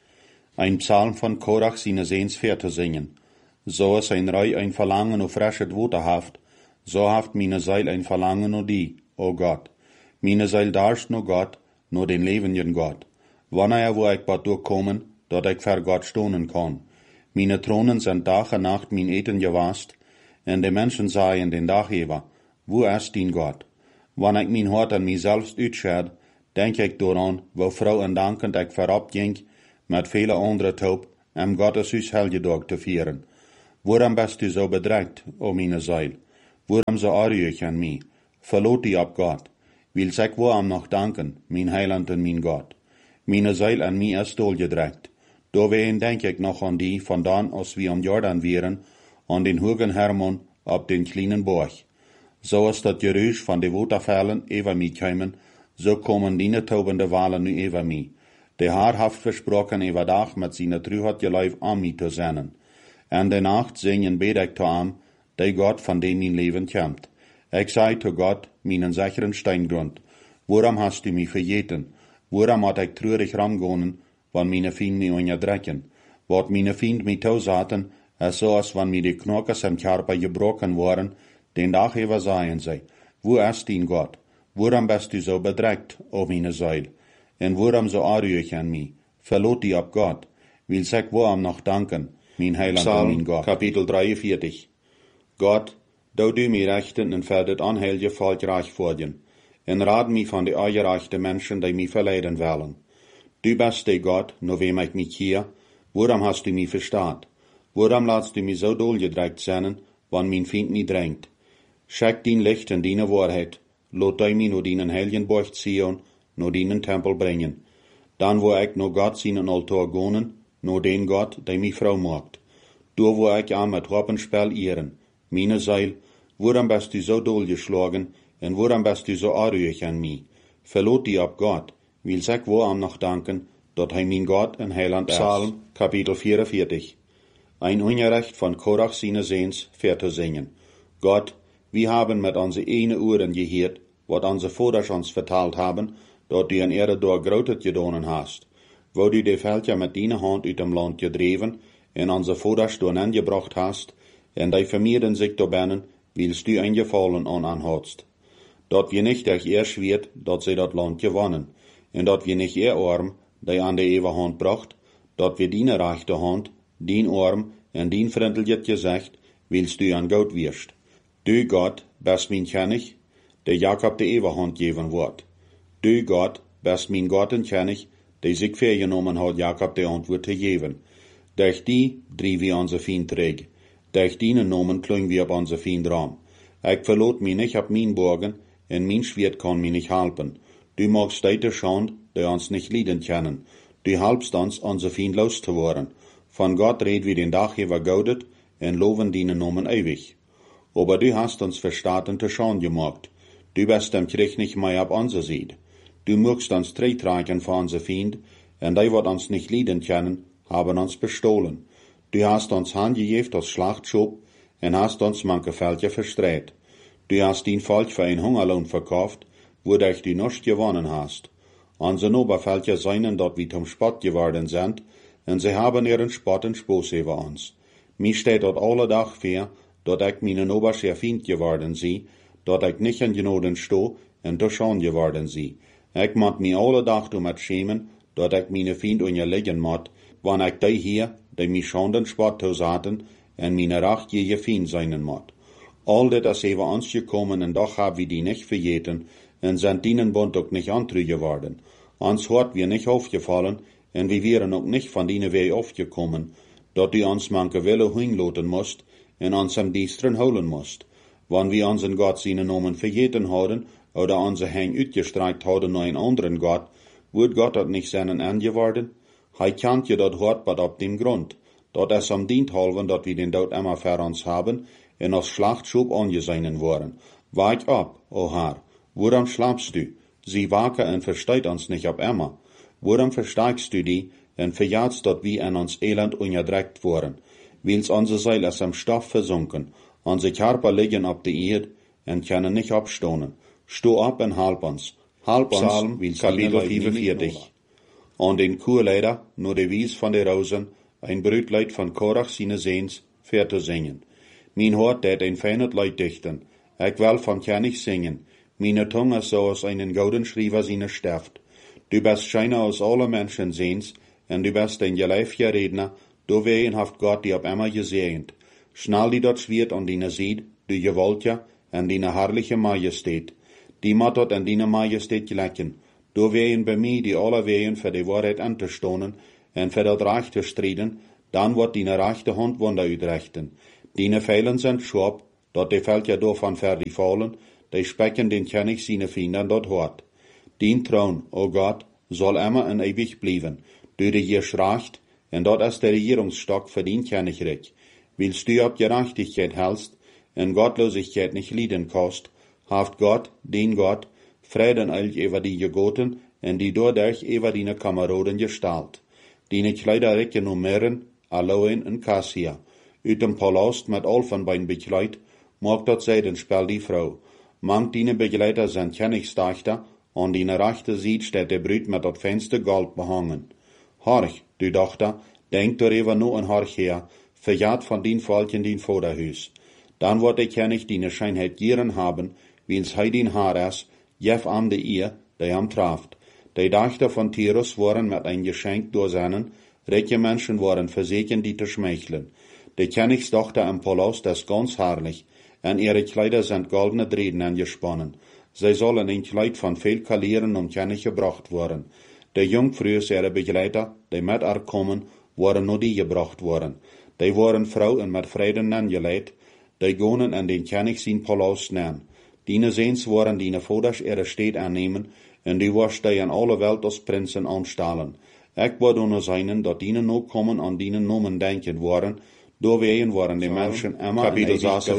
Ein Psalm von Korach seine Sehenswerte singen. So ist ein Rei ein Verlangen auf frisches Wasser haft, so haft meine Seil ein Verlangen nur die, o Gott. Meine Seil darst nur Gott, nur den lebenden Gott. Wanneer wo ich bad durchkommen, dat ich vor Gott stonen kann. Meine Thronen sind Tag und Nacht mein Eten gewast, en de Menschen sagen den Dachgeber, wo ist dein Gott? Wann ich mein Hort an mich selbst denk ich daran, wo Frau en dankend ich vorab ging, mit viele andere Taub, am Gotteshuis Helgedag te vieren. Waarom bist du so bedrängt, o meine Seil? Waarom so arg an mij? Verlot die op God. Wil ik waarom nog danken, mijn Heiland en mijn God. Meine Seil an mij is dolgedrängt. Doorheen denk ik nog aan die, vandaan als we om Jordan vieren, aan den hogen Hermon op den kleinen Borg. Zoals dat geruisch van de watervallen over mij komen, zo komen die tobende walen nu over mij. De Heer heeft versproken over dag met zijn truheid geluif aan mij te zenden. En de nacht zingen bid ik te hem, de God van den mijn leven komt. Ik zei te God, mijn sicheren steingrund, waarom hast du mich vergeten? Waarom had ik treurig ramgonen, wann meine Fiend mich onderdrekken? Wat meine Fiend mich toezaten, is zoals wann mir die knokkers im Körper gebroken waren, den Dag over zeien zij, wo ist dein Gott? Waarom bist du so bedrängt, o meine Seil? En waarom so arg an mij? Verlot die op God. Wil ik waarom nog danken, mijn Heiland en mijn God. Kapitel 43. Gott, du mir rechten en verdet onheilje volk reich voordien, en raad mij van de ongerechte mensen die mij verleiden willen. Du bist de Gott, no wem ik mich hier, waarom hast du mich verstaat? Waarom laatst du mich so dolgedrängt zijn, wann mijn Fiend mich drängt? Schek dien Licht en dien Wahrheit, lot du mich no dienen heiligen Borg Zion, no dienen Tempel brengen. Dan wo ik no Gott seinen Altar gonen, no den Gott, der mich Frau macht. Du wo ik aan met Wappenspel ehren. Meine Seil, waarom bist du so dolgeschlagen, en waarom bist du so arg an mij? Verlot die op Gott, wil ik waarom nog danken, dat hij mijn God en Heiland is. Psalm, Kapitel 44. Ein Unrecht von Korach seine Sehns, te zingen. Gott, wir haben mit onze ene Ohren gehört, wat onze Voders ons verteld haben, dat du in Erde door grotet gedonen hast, wo du de Völker mit deiner Hand uit dem Land gedreven, en onze Voders door gebracht hast, en die vermeerden sich door binnen, wilst du ein Gefallen an hast. Dat wir nicht euch erschwert, dat sie dat Land gewonnen, en dat wir nicht arm, die an de ewe Hand bracht, dat wir deine rechte Hand, dien arm en dien vriendelijk gezegd, wilst du an Gott wirst. Du Gott, best mijn König, der Jakob de ewe Hand geven wordt. Du Gott, best mijn Gott en König, der sich vergenommen hat, Jakob de Antwoord te geven. Durch die drie wir onze Fiend terug. Durch dienen Namen klung wir op onze Fiend raam. Ik verlot mich nicht op mijn Borgen, en mijn Schwert kann mich nicht helpen. Du magst deite Schand, die uns nicht lieden können. Du helpst uns, onze Fiend los te worden. Von Gott red wir den Dag über goudet, en loven dienen Namen ewig. Aber du hast uns verstaten te Schand gemacht. Du bist dem Krieg nicht mehr ab onze Seite. Du mögst uns tragen vor onze Fiend, en die wat uns nicht lieden können, haben uns bestohlen. Du hast uns handgegeben als Schlachtschub, en hast uns manche Völker verstreut. Du hast dein Volk für ein Hungerlohn verkauft, wodurch du nichts gewonnen hast. Unsere Obervölker seien dort wie zum Spott geworden sind, en sie haben ihren Spott und Spoß über uns. Mir steht dort alle Tag für, dat ich meine oberste Fiend geworden sie, dat ich nicht in Genoden sto en te Schand geworden sie. Ich moet mich alle Tag damit schämen, dat ich meine Fiend unterlegen moet, wann ich die hier, die mich Schanden Spott toezaten, en meine Racht je Fiend sein moet. All das ist über uns gekommen, en doch haben wir die nicht vergeten, en sind dienen Bund auch nicht antrü geworden. Uns hat wir nicht aufgefallen, en wir wären auch nicht von denen Weg aufgekommen, dat du uns manche Wille hinloten musst, en uns am Diestren holen musst. Wann wir unseren Gott seinen Namen vergeten haben, oder unser Hang uitgestreikt haben nach einen anderen Gott, wird Gott dort nicht seinen angeworden? Hij kennt je dat hart bad op dem Grund, dat es am dient halven, dat wir den Tod immer für uns haben, en als Schlachtschub angesehen worden. Wach ab, o Herr, woran schlafst du? Sie waken en versteht uns nicht ab immer. Woran versteigst du die, en verjagst dat wir in uns elend unterdrückt worden? Wils unsere Seele ist am Stoff versunken, unsere Körper liegen op de Erde, en können nicht abstonen. Sto ab en halb uns. Halb uns, Psalm, Kapitel 45. An den Chorleiter, nur de Wies von der Rosen, ein Brütleid von Korach seine Sehns, te singen. Mein Hort det ein feines Leid dichten, ich will von König singen, meine Zunge so als einen golden Schriever seine Stift. Du bist scheiner aus alle Menschen Sehns, en du bist ein geleifger Redner, du wehen haft Gott die ab immer gesehnt. Schnall die dort Schwert an deine Sied, du Gewaltja, en deine herrliche Majestät. Die mat dort an deine Majestät gelecken. Du wehen bei mir die alle wehen für die Wahrheit anzustonen, en für das Reich zu striden, dann wird dine rechte Hand Wunder uitrichten. Dine Pfeilen sind scharf, dort die Völker davon fertig fallen, die specken den König seine Finden dort hart. Dien Thron, o Gott, soll immer und ewig bleiben. Du die hier schreicht, und dort ist der Regierungsstock für den Königreich. Willst du ab Gerechtigkeit hältst, und Gottlosigkeit nicht lieden kost, haft Gott, den Gott, Frieden euch über die Gegoten, und die dadurch über deine Kameraden gestalt. Dine Kleider recken um Meeren, Aloen und Cassia. Uit dem Palast mit Elfenbein bekleid, mag dort Seidenspel die Frau. Manch dine Begleiter sind Königstächter, an dine rechte Seite steht der Brüt mit dat feinste Gold behangen. Horch, du Tochter, denk darüber nur und horch her, verjagt von den Volken din Vaterhus. Dann wird der König dine Scheinheit gieren haben, wie's heidin Haar ist, jef am de ihr, der am traft. Die Dächter von Tyrus waren mit ein Geschenk durchsennen, reiche Menschen waren versehen, die zu schmeicheln. Die Königstochter im Palast ist ganz herrlich, und ihre Kleider sind goldene Drähten angesponnen. Sie sollen ein Kleid von viel Kalieren um König gebracht worden. Die Jungfrühe ihre Begleiter, die mit ihr kommen, waren nur die gebracht worden. Die waren Frauen mit Frieden angelegt, die gingen in den König sein Palast nehmen. Dine Sehns waren dine Vaters ihre Städte annehmen, und die warst die in alle Welt als Prinzen anstellen. Ich war nur seinen, dat dine noch kommen an dine Nomen denken waren, doorwegen waren die Menschen immer Kapitel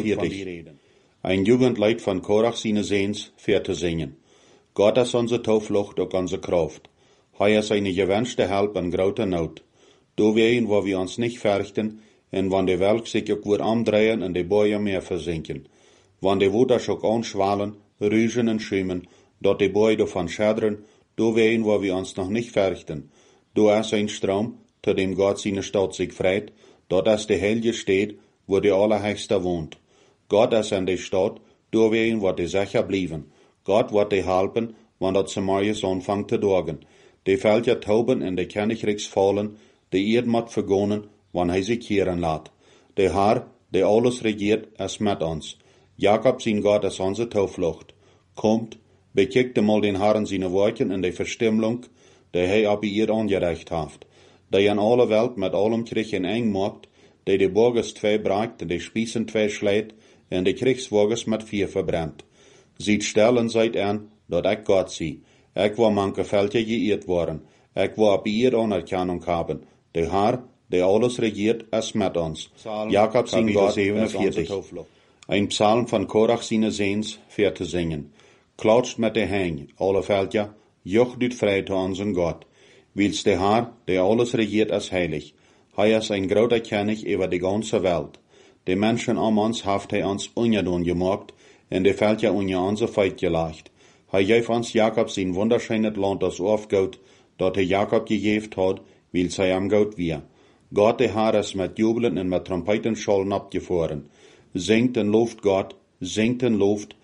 46. Ein Jugendlied von Korach seine Sehns, zu singen. Gott ist unsere Tauflucht und unsere Kraft. Er ist eine gewünschte Help in großer Not. Doorwegen, wo wir uns nicht fürchten, und wann die Welt sich auch gut umdrehen und die Bäume mehr versinken. Wann die Water auch anschwallen, rüsen und schwimmen, dort die Bäume davon schädern, doorwegen, wo wir uns noch nicht fürchten. Du ist ein Strom, zu dem Gott seine Stadt sich freit, dort ist die Heilige Stadt, wo die Allerhöchste wohnt. Gott ist in der Stadt, doorwegen wird die sicher bleiben. Gott wird die helfen, wann das Samarias anfängt zu dorgen. Die Völker tauben in die Königreichs fallen, die Erd mat vergonnen, wann sich kehren lässt. Der Herr, der alles regiert, ist mit uns. Jakob sein Gott ist unsere Tauflucht. Kommt, bekickt mal den Herrn seine Worten in der Verstimmlung, der er ab ihr angereicht hat. Der in alle Welt mit allem Krieg in eng macht, der die Burgers zwei bragt und die Spießen zwei schlägt, und die Kriegswagens mit 4 verbrennt. Sieht stellen seid an, dat ich Gott sie. Ich war manche Völker geirrt worden. Ich war ab ihr Anerkennung haben. Der Herr, der alles regiert, ist mit uns. Jakob sein Gott 47. Ein Psalm von Korach seine Sehns, zu singen. Klatscht mit der Hang, alle Völker, jocht ut frei zu unseren Gott. Wils der Herr, der alles regiert, ist heilig. Er ist ein großer König über die ganze Welt. Die Menschen um uns haft uns ungedun gemacht, und die Völker unter unser Feit gelegt. Gef uns Jakob sein wunderschönes Land das aufgeht, dat Jakob gegeben hat, weil sei am Gott wir. Gott der Herr ist mit Jubeln und mit Trompetenschollen abgefahren. Singt und lobt Gott, singt und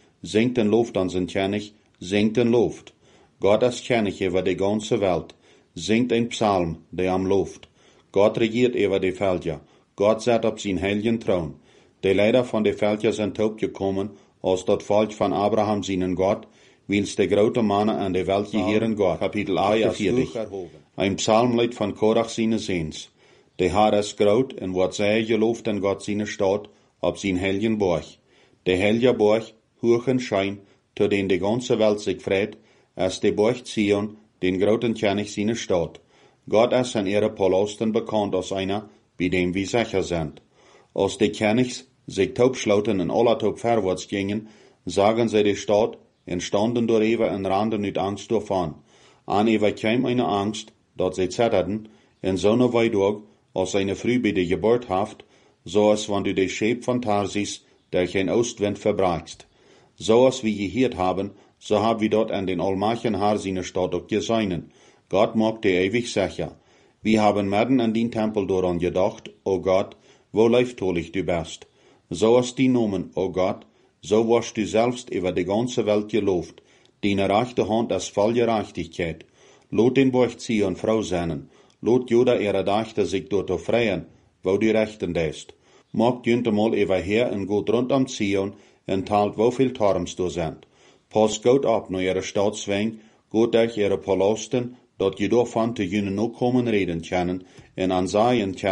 lobt unseren König, singt und lobt. Gott ist König über die ganze Welt. Singt ein Psalm, der am lobt. Gott regiert über die Völker. Gott sitzt auf sein heiligen Thron. Die Leider von den Völkern sind taub gekommen, als das Volk von Abraham seinen Gott, wils der große Mann an der Welt geheeren Gott. Kapitel 48. Ein Psalmlied von Korach seine Sehns. Der Herr ist groß und wird sehr gelobt in Gott seine Stadt, auf sein heiligen Burg. Der heilige Burg, hoch und schein, zu den die ganze Welt sich freut, ist der Burg Zion, den großen König seine Stadt. Gott ist in ihre Palasten bekannt als einer, bei dem wir sicher sind. Als die Königs sich taubschlauten und aller taub vorwärts gingen, sagen sie die Stadt, und standen darüber und rannten mit Angst davon. An ihr kam eine Angst, dort sie zitterten, und so eine Weidog, als eine Früh bei der Geburt haft, so als wenn du die Schäb von Tarsis durch ein Ostwind verbrachst. So als wir gehört haben, so haben wir dort an den allmächtigen Herr seine Stadt auch gesehen. Gott mag dir ewig sicher. Wir haben mitten an den Tempel daran gedacht, o Gott, wo leiftolich du bist. So als die Nomen, o Gott, so warst du selbst über die ganze Welt gelobt. Deine rechte Hand ist voll Gerechtigkeit. Lot den Burg Zion Frau seinen. Lot Juda ihre Dächter sich dort freien, wo du rechten dest. Mag jünte mal über her und geht rund am Zion und teilt, wo viel Torms du sind. Pass gut ab, nur ihre Staatsweng, geht durch ihre Palasten, dort je davon zu jünen noch kommen reden können, und ansehen können,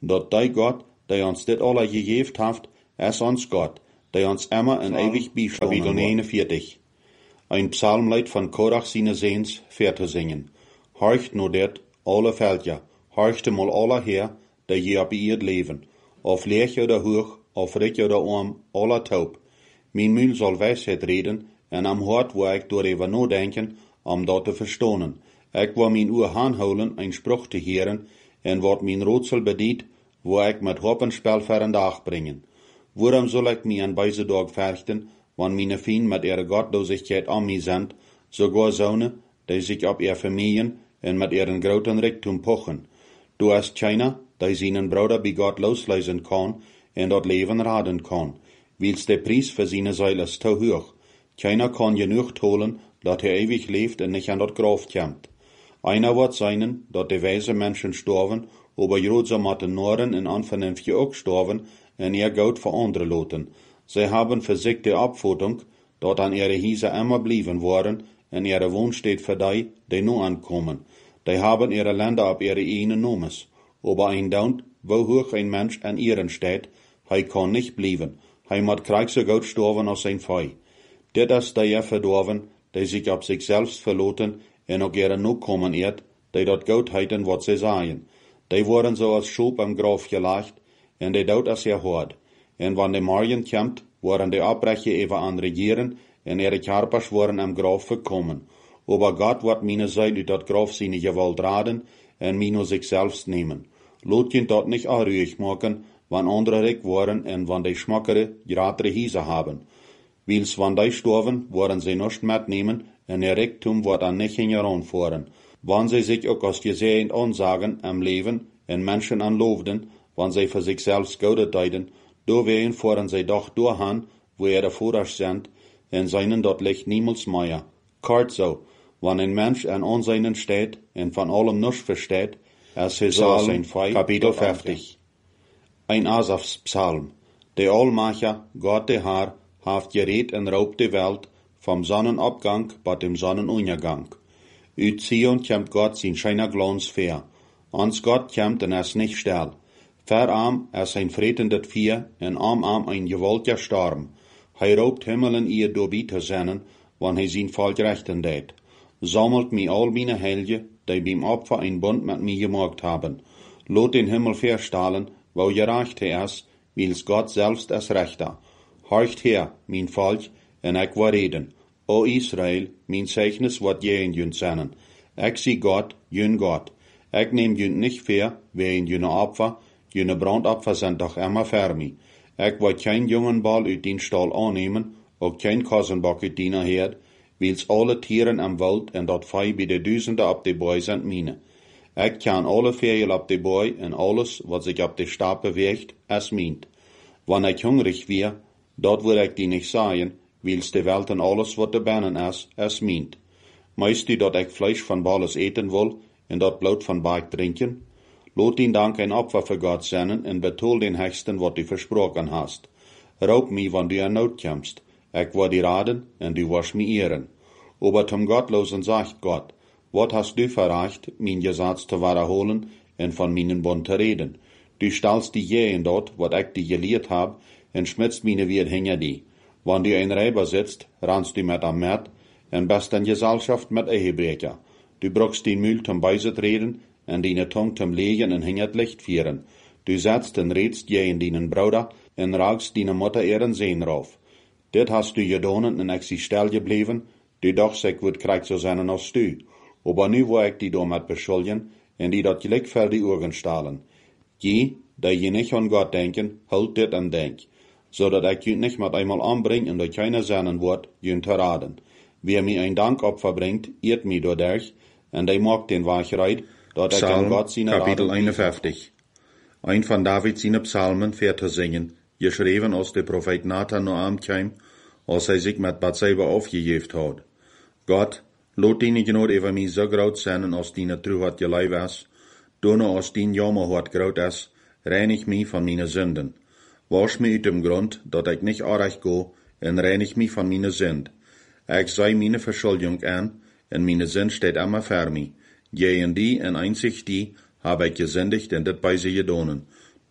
dat die Gott, der uns dit alle gegeven heeft, is ons Gott, der uns immer en ewig bijstaan. Kapitel 49. Ein Psalmlied von Korach seine Seens ver te zingen. Horcht no dit, alle veldja, horcht mal alle her, der je op ihr leven. Of leeg oder hoog, of rik oder arm, alle taub. Mijn mul zal wijsheid reden, en am hart wo ik door even nadenken, om dat te verstonen. Ik wil mijn oor aanhouden, een spruch te heren, en wordt mijn raadsel bediend, wo ik met hoppenspel ver een dag brengen. Waarom zal ik mij aan deze dag verchten, wanneer mijn vrienden met ihre gottlosigheid aan mij zijn, sogar zonen, die zich op ihr familien en met ihren groten rijkdom pochen. Du hast keiner, die seinen Bruder bij Gott losleisen kan, en dat leven raden kan, wils de prijs voor zijn ziel is te hoog. Keiner kan genoeg holen, dat hij ewig leeft en niet aan dat graf komt. Einer wordt zijn, dat de wijze mensen sterven, aber Jerusalem Norden en onvernünftige ook sterven, en ihr Goud voor anderen loten. Zij hebben voor zich de opvoeding, dat aan ihre Hiese immer blijven worden, en ihre woonsteed voor die nu aankomen. Die hebben ihre Länder op ihre eigene nomes. Aber ein Daunt, wo hoch ein Mensch an ihren steht, hij kann nicht blijven. Hij moet krijg so goed sterven als zijn vij. Dit is die verdorven, die zich op zichzelf verloten, en ook ihre nu komen eert, die dat goed heiten wat ze zeggen. Die worden zo als Schub am Graf gelegt, en die dood als hard. En wanneer de morgen komt, worden die Abbrecher even aan regieren, en ihre Karpers worden am Graf verkommen. Aber Gott wird meine Seil uit dat Graf seine Gewalt raden, en mino sich selbst nehmen. Lot je dat nicht anruhig machen, wann andere rik worden, en wann die schmackere, gratere Hiese haben. Wils wann die sterven, worden sie nicht mitnehmen, en ihr Riktum wird an nicht heranfahren. Wann sie sich auch als gesehen ansagen am Leben, en Menschen anloofden, wann sie für sich selbst Gode deiden, do wehen fahren sie doch durchhan, wo ihre Vorderst sind, en seinen dort licht niemals mehr. Kort so, wann ein Mensch an Anseinen steht, en von allem nichts versteht, als er so sein Feind. Kapitel 50. Ein Asafs Psalm. Der Allmacher, Gott der Herr, haft gereed en raubt die Welt, vom Sonnenabgang bis dem Sonnenuntergang. Uit Zion kommt Gott sein scheiner Glanz ver. Ans Gott kommt en es nicht still. Verarm es ein vretendet Vier, en arm ein gewaltiger Storm. Hij raubt Himmelen ihr doorbi te zennen, wann hij zijn Volk rechten deed. Sammelt mi all meine Helge, die beim Opfer ein Bund mit mir gemacht haben. Lot den Himmel verstahlen, wo gerecht er ist, wils Gott selbst es rechter. Horcht her, mein Volk, en ik wil reden. O Israel, mein Zeichnis wird jenen jün sennen. Ik zie Gott, jün Gott. Ik neem jün nicht ver, wegen jüne Opfer, jüne Brandopfer sind doch immer für mich. Ik wil kein jungen Ball uit den Stall annehmen, ook kein Kassenbock uit deiner Herd, wils alle Tieren am Wald en dat Vieh bij de duizenden op de boy sind mine. Ik kan alle Vögel op de boy en alles, wat zich op de Stab beweegt, es mint. Wann ik hungrig weer, dat wil ik die nicht sagen, wils de Welt en alles, wat de binnen is, es mint. Meist du dat ik Fleisch van Balles eten wil, en dat Blut van Berg drinken? Lot den Dank ein Opfer für Gott senden, en betol den Hechten, wat du versprochen hast. Raub mi, wann du in Not kommst. Ik wil die raden, en du wirst mi ehren. Aber zum Gottlosen sagt Gott, wat hast du verreicht, mein Gesetz zu wiederholen, en von meinen Bund zu reden? Du stellst die Jähen dort, wat ik die gelehrt hab, en schmitzt meine Wirt hinter die. Wann du ein Räber sitzt, rannst du mit am Mert, en bist in Gesellschaft mit Ehebrecher. Du brauchst den Mühl zum Beiset reden, en deine Tung zum Legen en hingert Licht führen. Du setzt en redst jähen deinen Bruder, en raagst deine Mutter ihren Sehn rauf. Dit hast du gedonen en ik zie stil gebleven, du dacht ik would krijg zo zijn als du. Aber nu wil ik die damit beschuldigen, en die dat gelijk voor die Ohren stalen. Je, die je nicht an Gott denken, hult dit en denk, zodat ik je nicht met einmal anbreng en dat keiner seinen wordt, je te raden. Wer mir ein Dankopfer bringt, ehrt mi dadurch, en die mag den Wachreid, dat ik an Gott seine Kapitel 51. Ein von David seine Psalmen fährt te zingen, geschreven als de Prophet Nathan no aankwam, als hij zich met Bathseba aufgegeven had. Gott, lot die genoot over mij zo groot zijn als die truheid gelei was, doorno als die jammerhart groot is, reinig mij van mijn Sünden. Wasch mij uit dem Grund, dat ik niet aanrecht go, en reinig mij van mijn Sünd. Ik zei mijn verschuldiging aan, en mijn Sünd steht immer voor mij. Gegen die en einzig die, habe ich gesündigt en dit bei sie gedonen.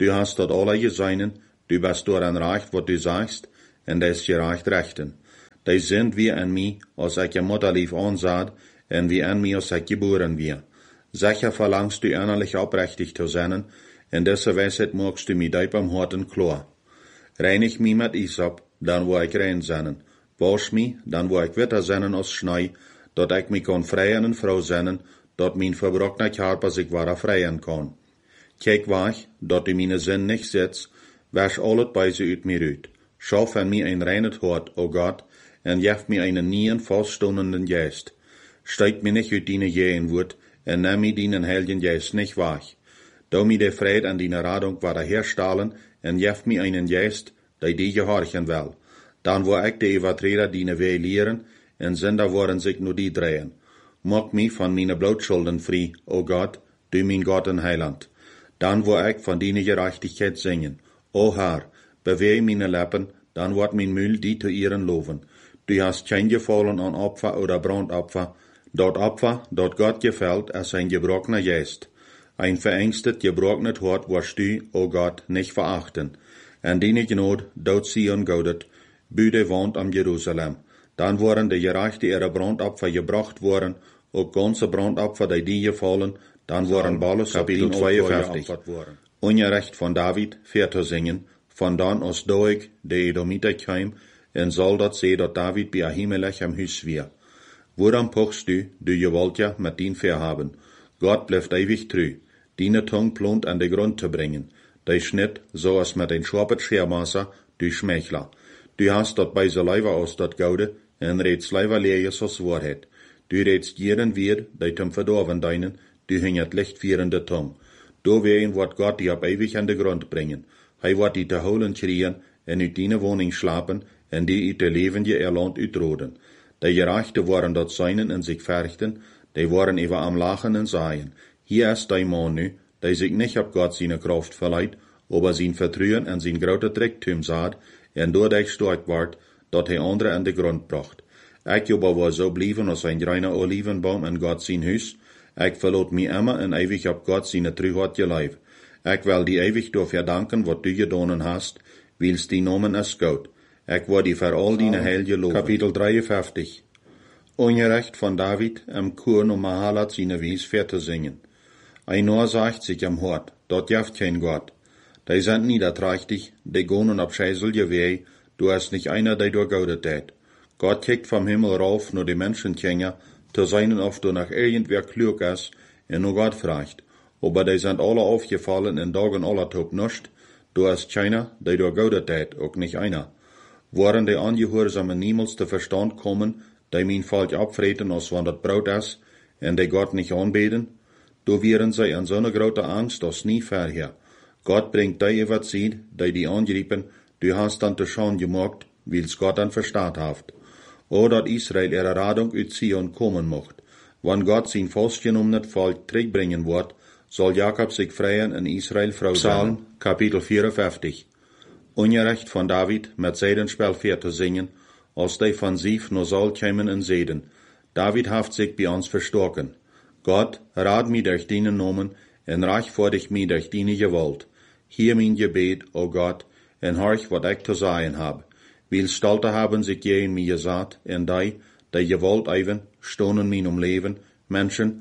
Du hast dort alle geseinen, du bist door ein Recht, wat du sagst, en des je recht rechten. Die sind wie an mij, als ik je Mutterlief aanzad, en wie an mij, als ik geboren wir. Sicher verlangst du innerlich aufrichtig zu sein, in dieser Weisheit magst du mich dein am Harten klar. Reinig mich mit Isop, dann wo ich rein sein. Wasch mich, dann wo ich witter sein als Schnee, dat ich mich kann freien und Frau sein, dat mein verbrochener Körper sich wahrer freien kann. Kijk wach, dat du meine Sinn nicht setzt, wasch alles bei sie ut mir ut. Schaff an mir ein reines Hort, o Gott, en jef mir einen nien faststehenden Geist. Steig mir nicht ut deine Jähenwut, en nimm mir deinen heiligen Geist nicht wach. Da mir der Fried an deine Radung wahrer herstahlen, en jef mir einen Geist, der die gehorchen will. Dann wo ich die Übertreter deine Weh lehren, en Sünder worden sich nur die drehen. Mach mich von meine Blutschulden frei, o Gott, du mein Gott und Heiland. Dann wo ich von deiner Gerechtigkeit singen. O Herr, bewehe meine Lippen, dann wird mein Müll die zu ihren loben. Du hast kein Gefallen an Opfer oder Brandopfer. Dort Opfer, dort Gott gefällt, als ein gebrochener Geist. Ein verängstet, gebrochenes Hort wirst du, o Gott, nicht verachten. En deine Gnade, dort Sion gaudet, Büde wohnt am Jerusalem. Dann waren die Gerechte ihre Brandopfer gebracht worden, auch ganze Brandopfer, die gefallen, dann waren Balles Kapitel 52. Ungerecht von David, fährt zu singen, von dann aus Doeg, der Edomiter kam, en soll dat se dat David bei Ahimelech am Hüs wir. Woran pochst du gewollt ja mit din verhaben. Gott bleibt ewig treu, deine Tung plont an de Grund zu bringen. Dei Schnitt, so als mit ein Schwabet Schermaßer, du Schmeichler. Du hast dort bei se Leiber aus dort Gaude, en redst Leiber leeres aus Wahrheit. Du redst jeden wir, dei zum Verdorven deinen, du hingert lichtführende Tung. Do wehen wird Gott die ab ewig an de Grund bringen. Hij wird die te holen kriegen, en uit deine Wohnung schlapen, en die uit de levende erland uitroden. Die Gerechte waren dort seinen en sich verrichten, die waren über am Lachen en saaien. Hier ist die Mann nu, die sich nicht ab Gott seine Kraft verleiht, aber sein Vertrauen en sein grote Tricktum saad, en doordat stark ward, dat hij andere an de Grund bracht. Ik aber war so blieben als ein reiner Olivenbaum in Gott sein Hus. Ik verlot mich immer en ewig ab Gott seine Treuheit geleib. Ik will die ewig door verdanken wat du gedonen hast, wils die Nomen es gut. Ik wil die voor al die heilige loven. Kapitel 53. Ungerecht von David am Chor um Mahalat seine Wies zu singen. Ein Noor sagt sich am Hort, dort jaft kein Gott. Die sind niederträchtig, die gonen ab scheißelje Weh, du hast nicht einer, der durchgaudet hat. Gott kickt vom Himmel rauf, nur die Menschenkänger, zu seinen oft du nach irgendwer klug ist, en nur Gott fragt. Aber die sind alle aufgefallen in Dagen aller Top nicht, du hast keiner, der durchgaudet hat, auch nicht einer. Waren die Angehorsamen niemals zu Verstand kommen, die mein Volk abfreten, als wann dat Brot ist, en die Gott nicht anbeten? Do wären sie in so eine große Angst, als nie vorher. Gott bringt die über Zeit, die angriepen, du hast dann zu Schande gemacht, wils Gott dann verstaat haft. O, dat Israel ihre Radung uit Zion kommen mocht. Wann Gott sein festgenommenes Volk zurückbringen wird, soll Jakob sich freien in Israel Frau sein. Psalm, Kapitel 54. Ungerecht von David mit Sedenspel zu singen, als die von Sief nur soll kämen in Seden. David haft sich bei uns verstorken. Gott, rat mich durch deinen Namen, en reich vor dich mich durch deine Gewalt. Hier mein Gebet, o Gott, en horch, wat ich zu sagen hab. Weil Stolte haben sich gegen mir gesagt, en die Gewalt eiven, stonen mein Leben, Menschen,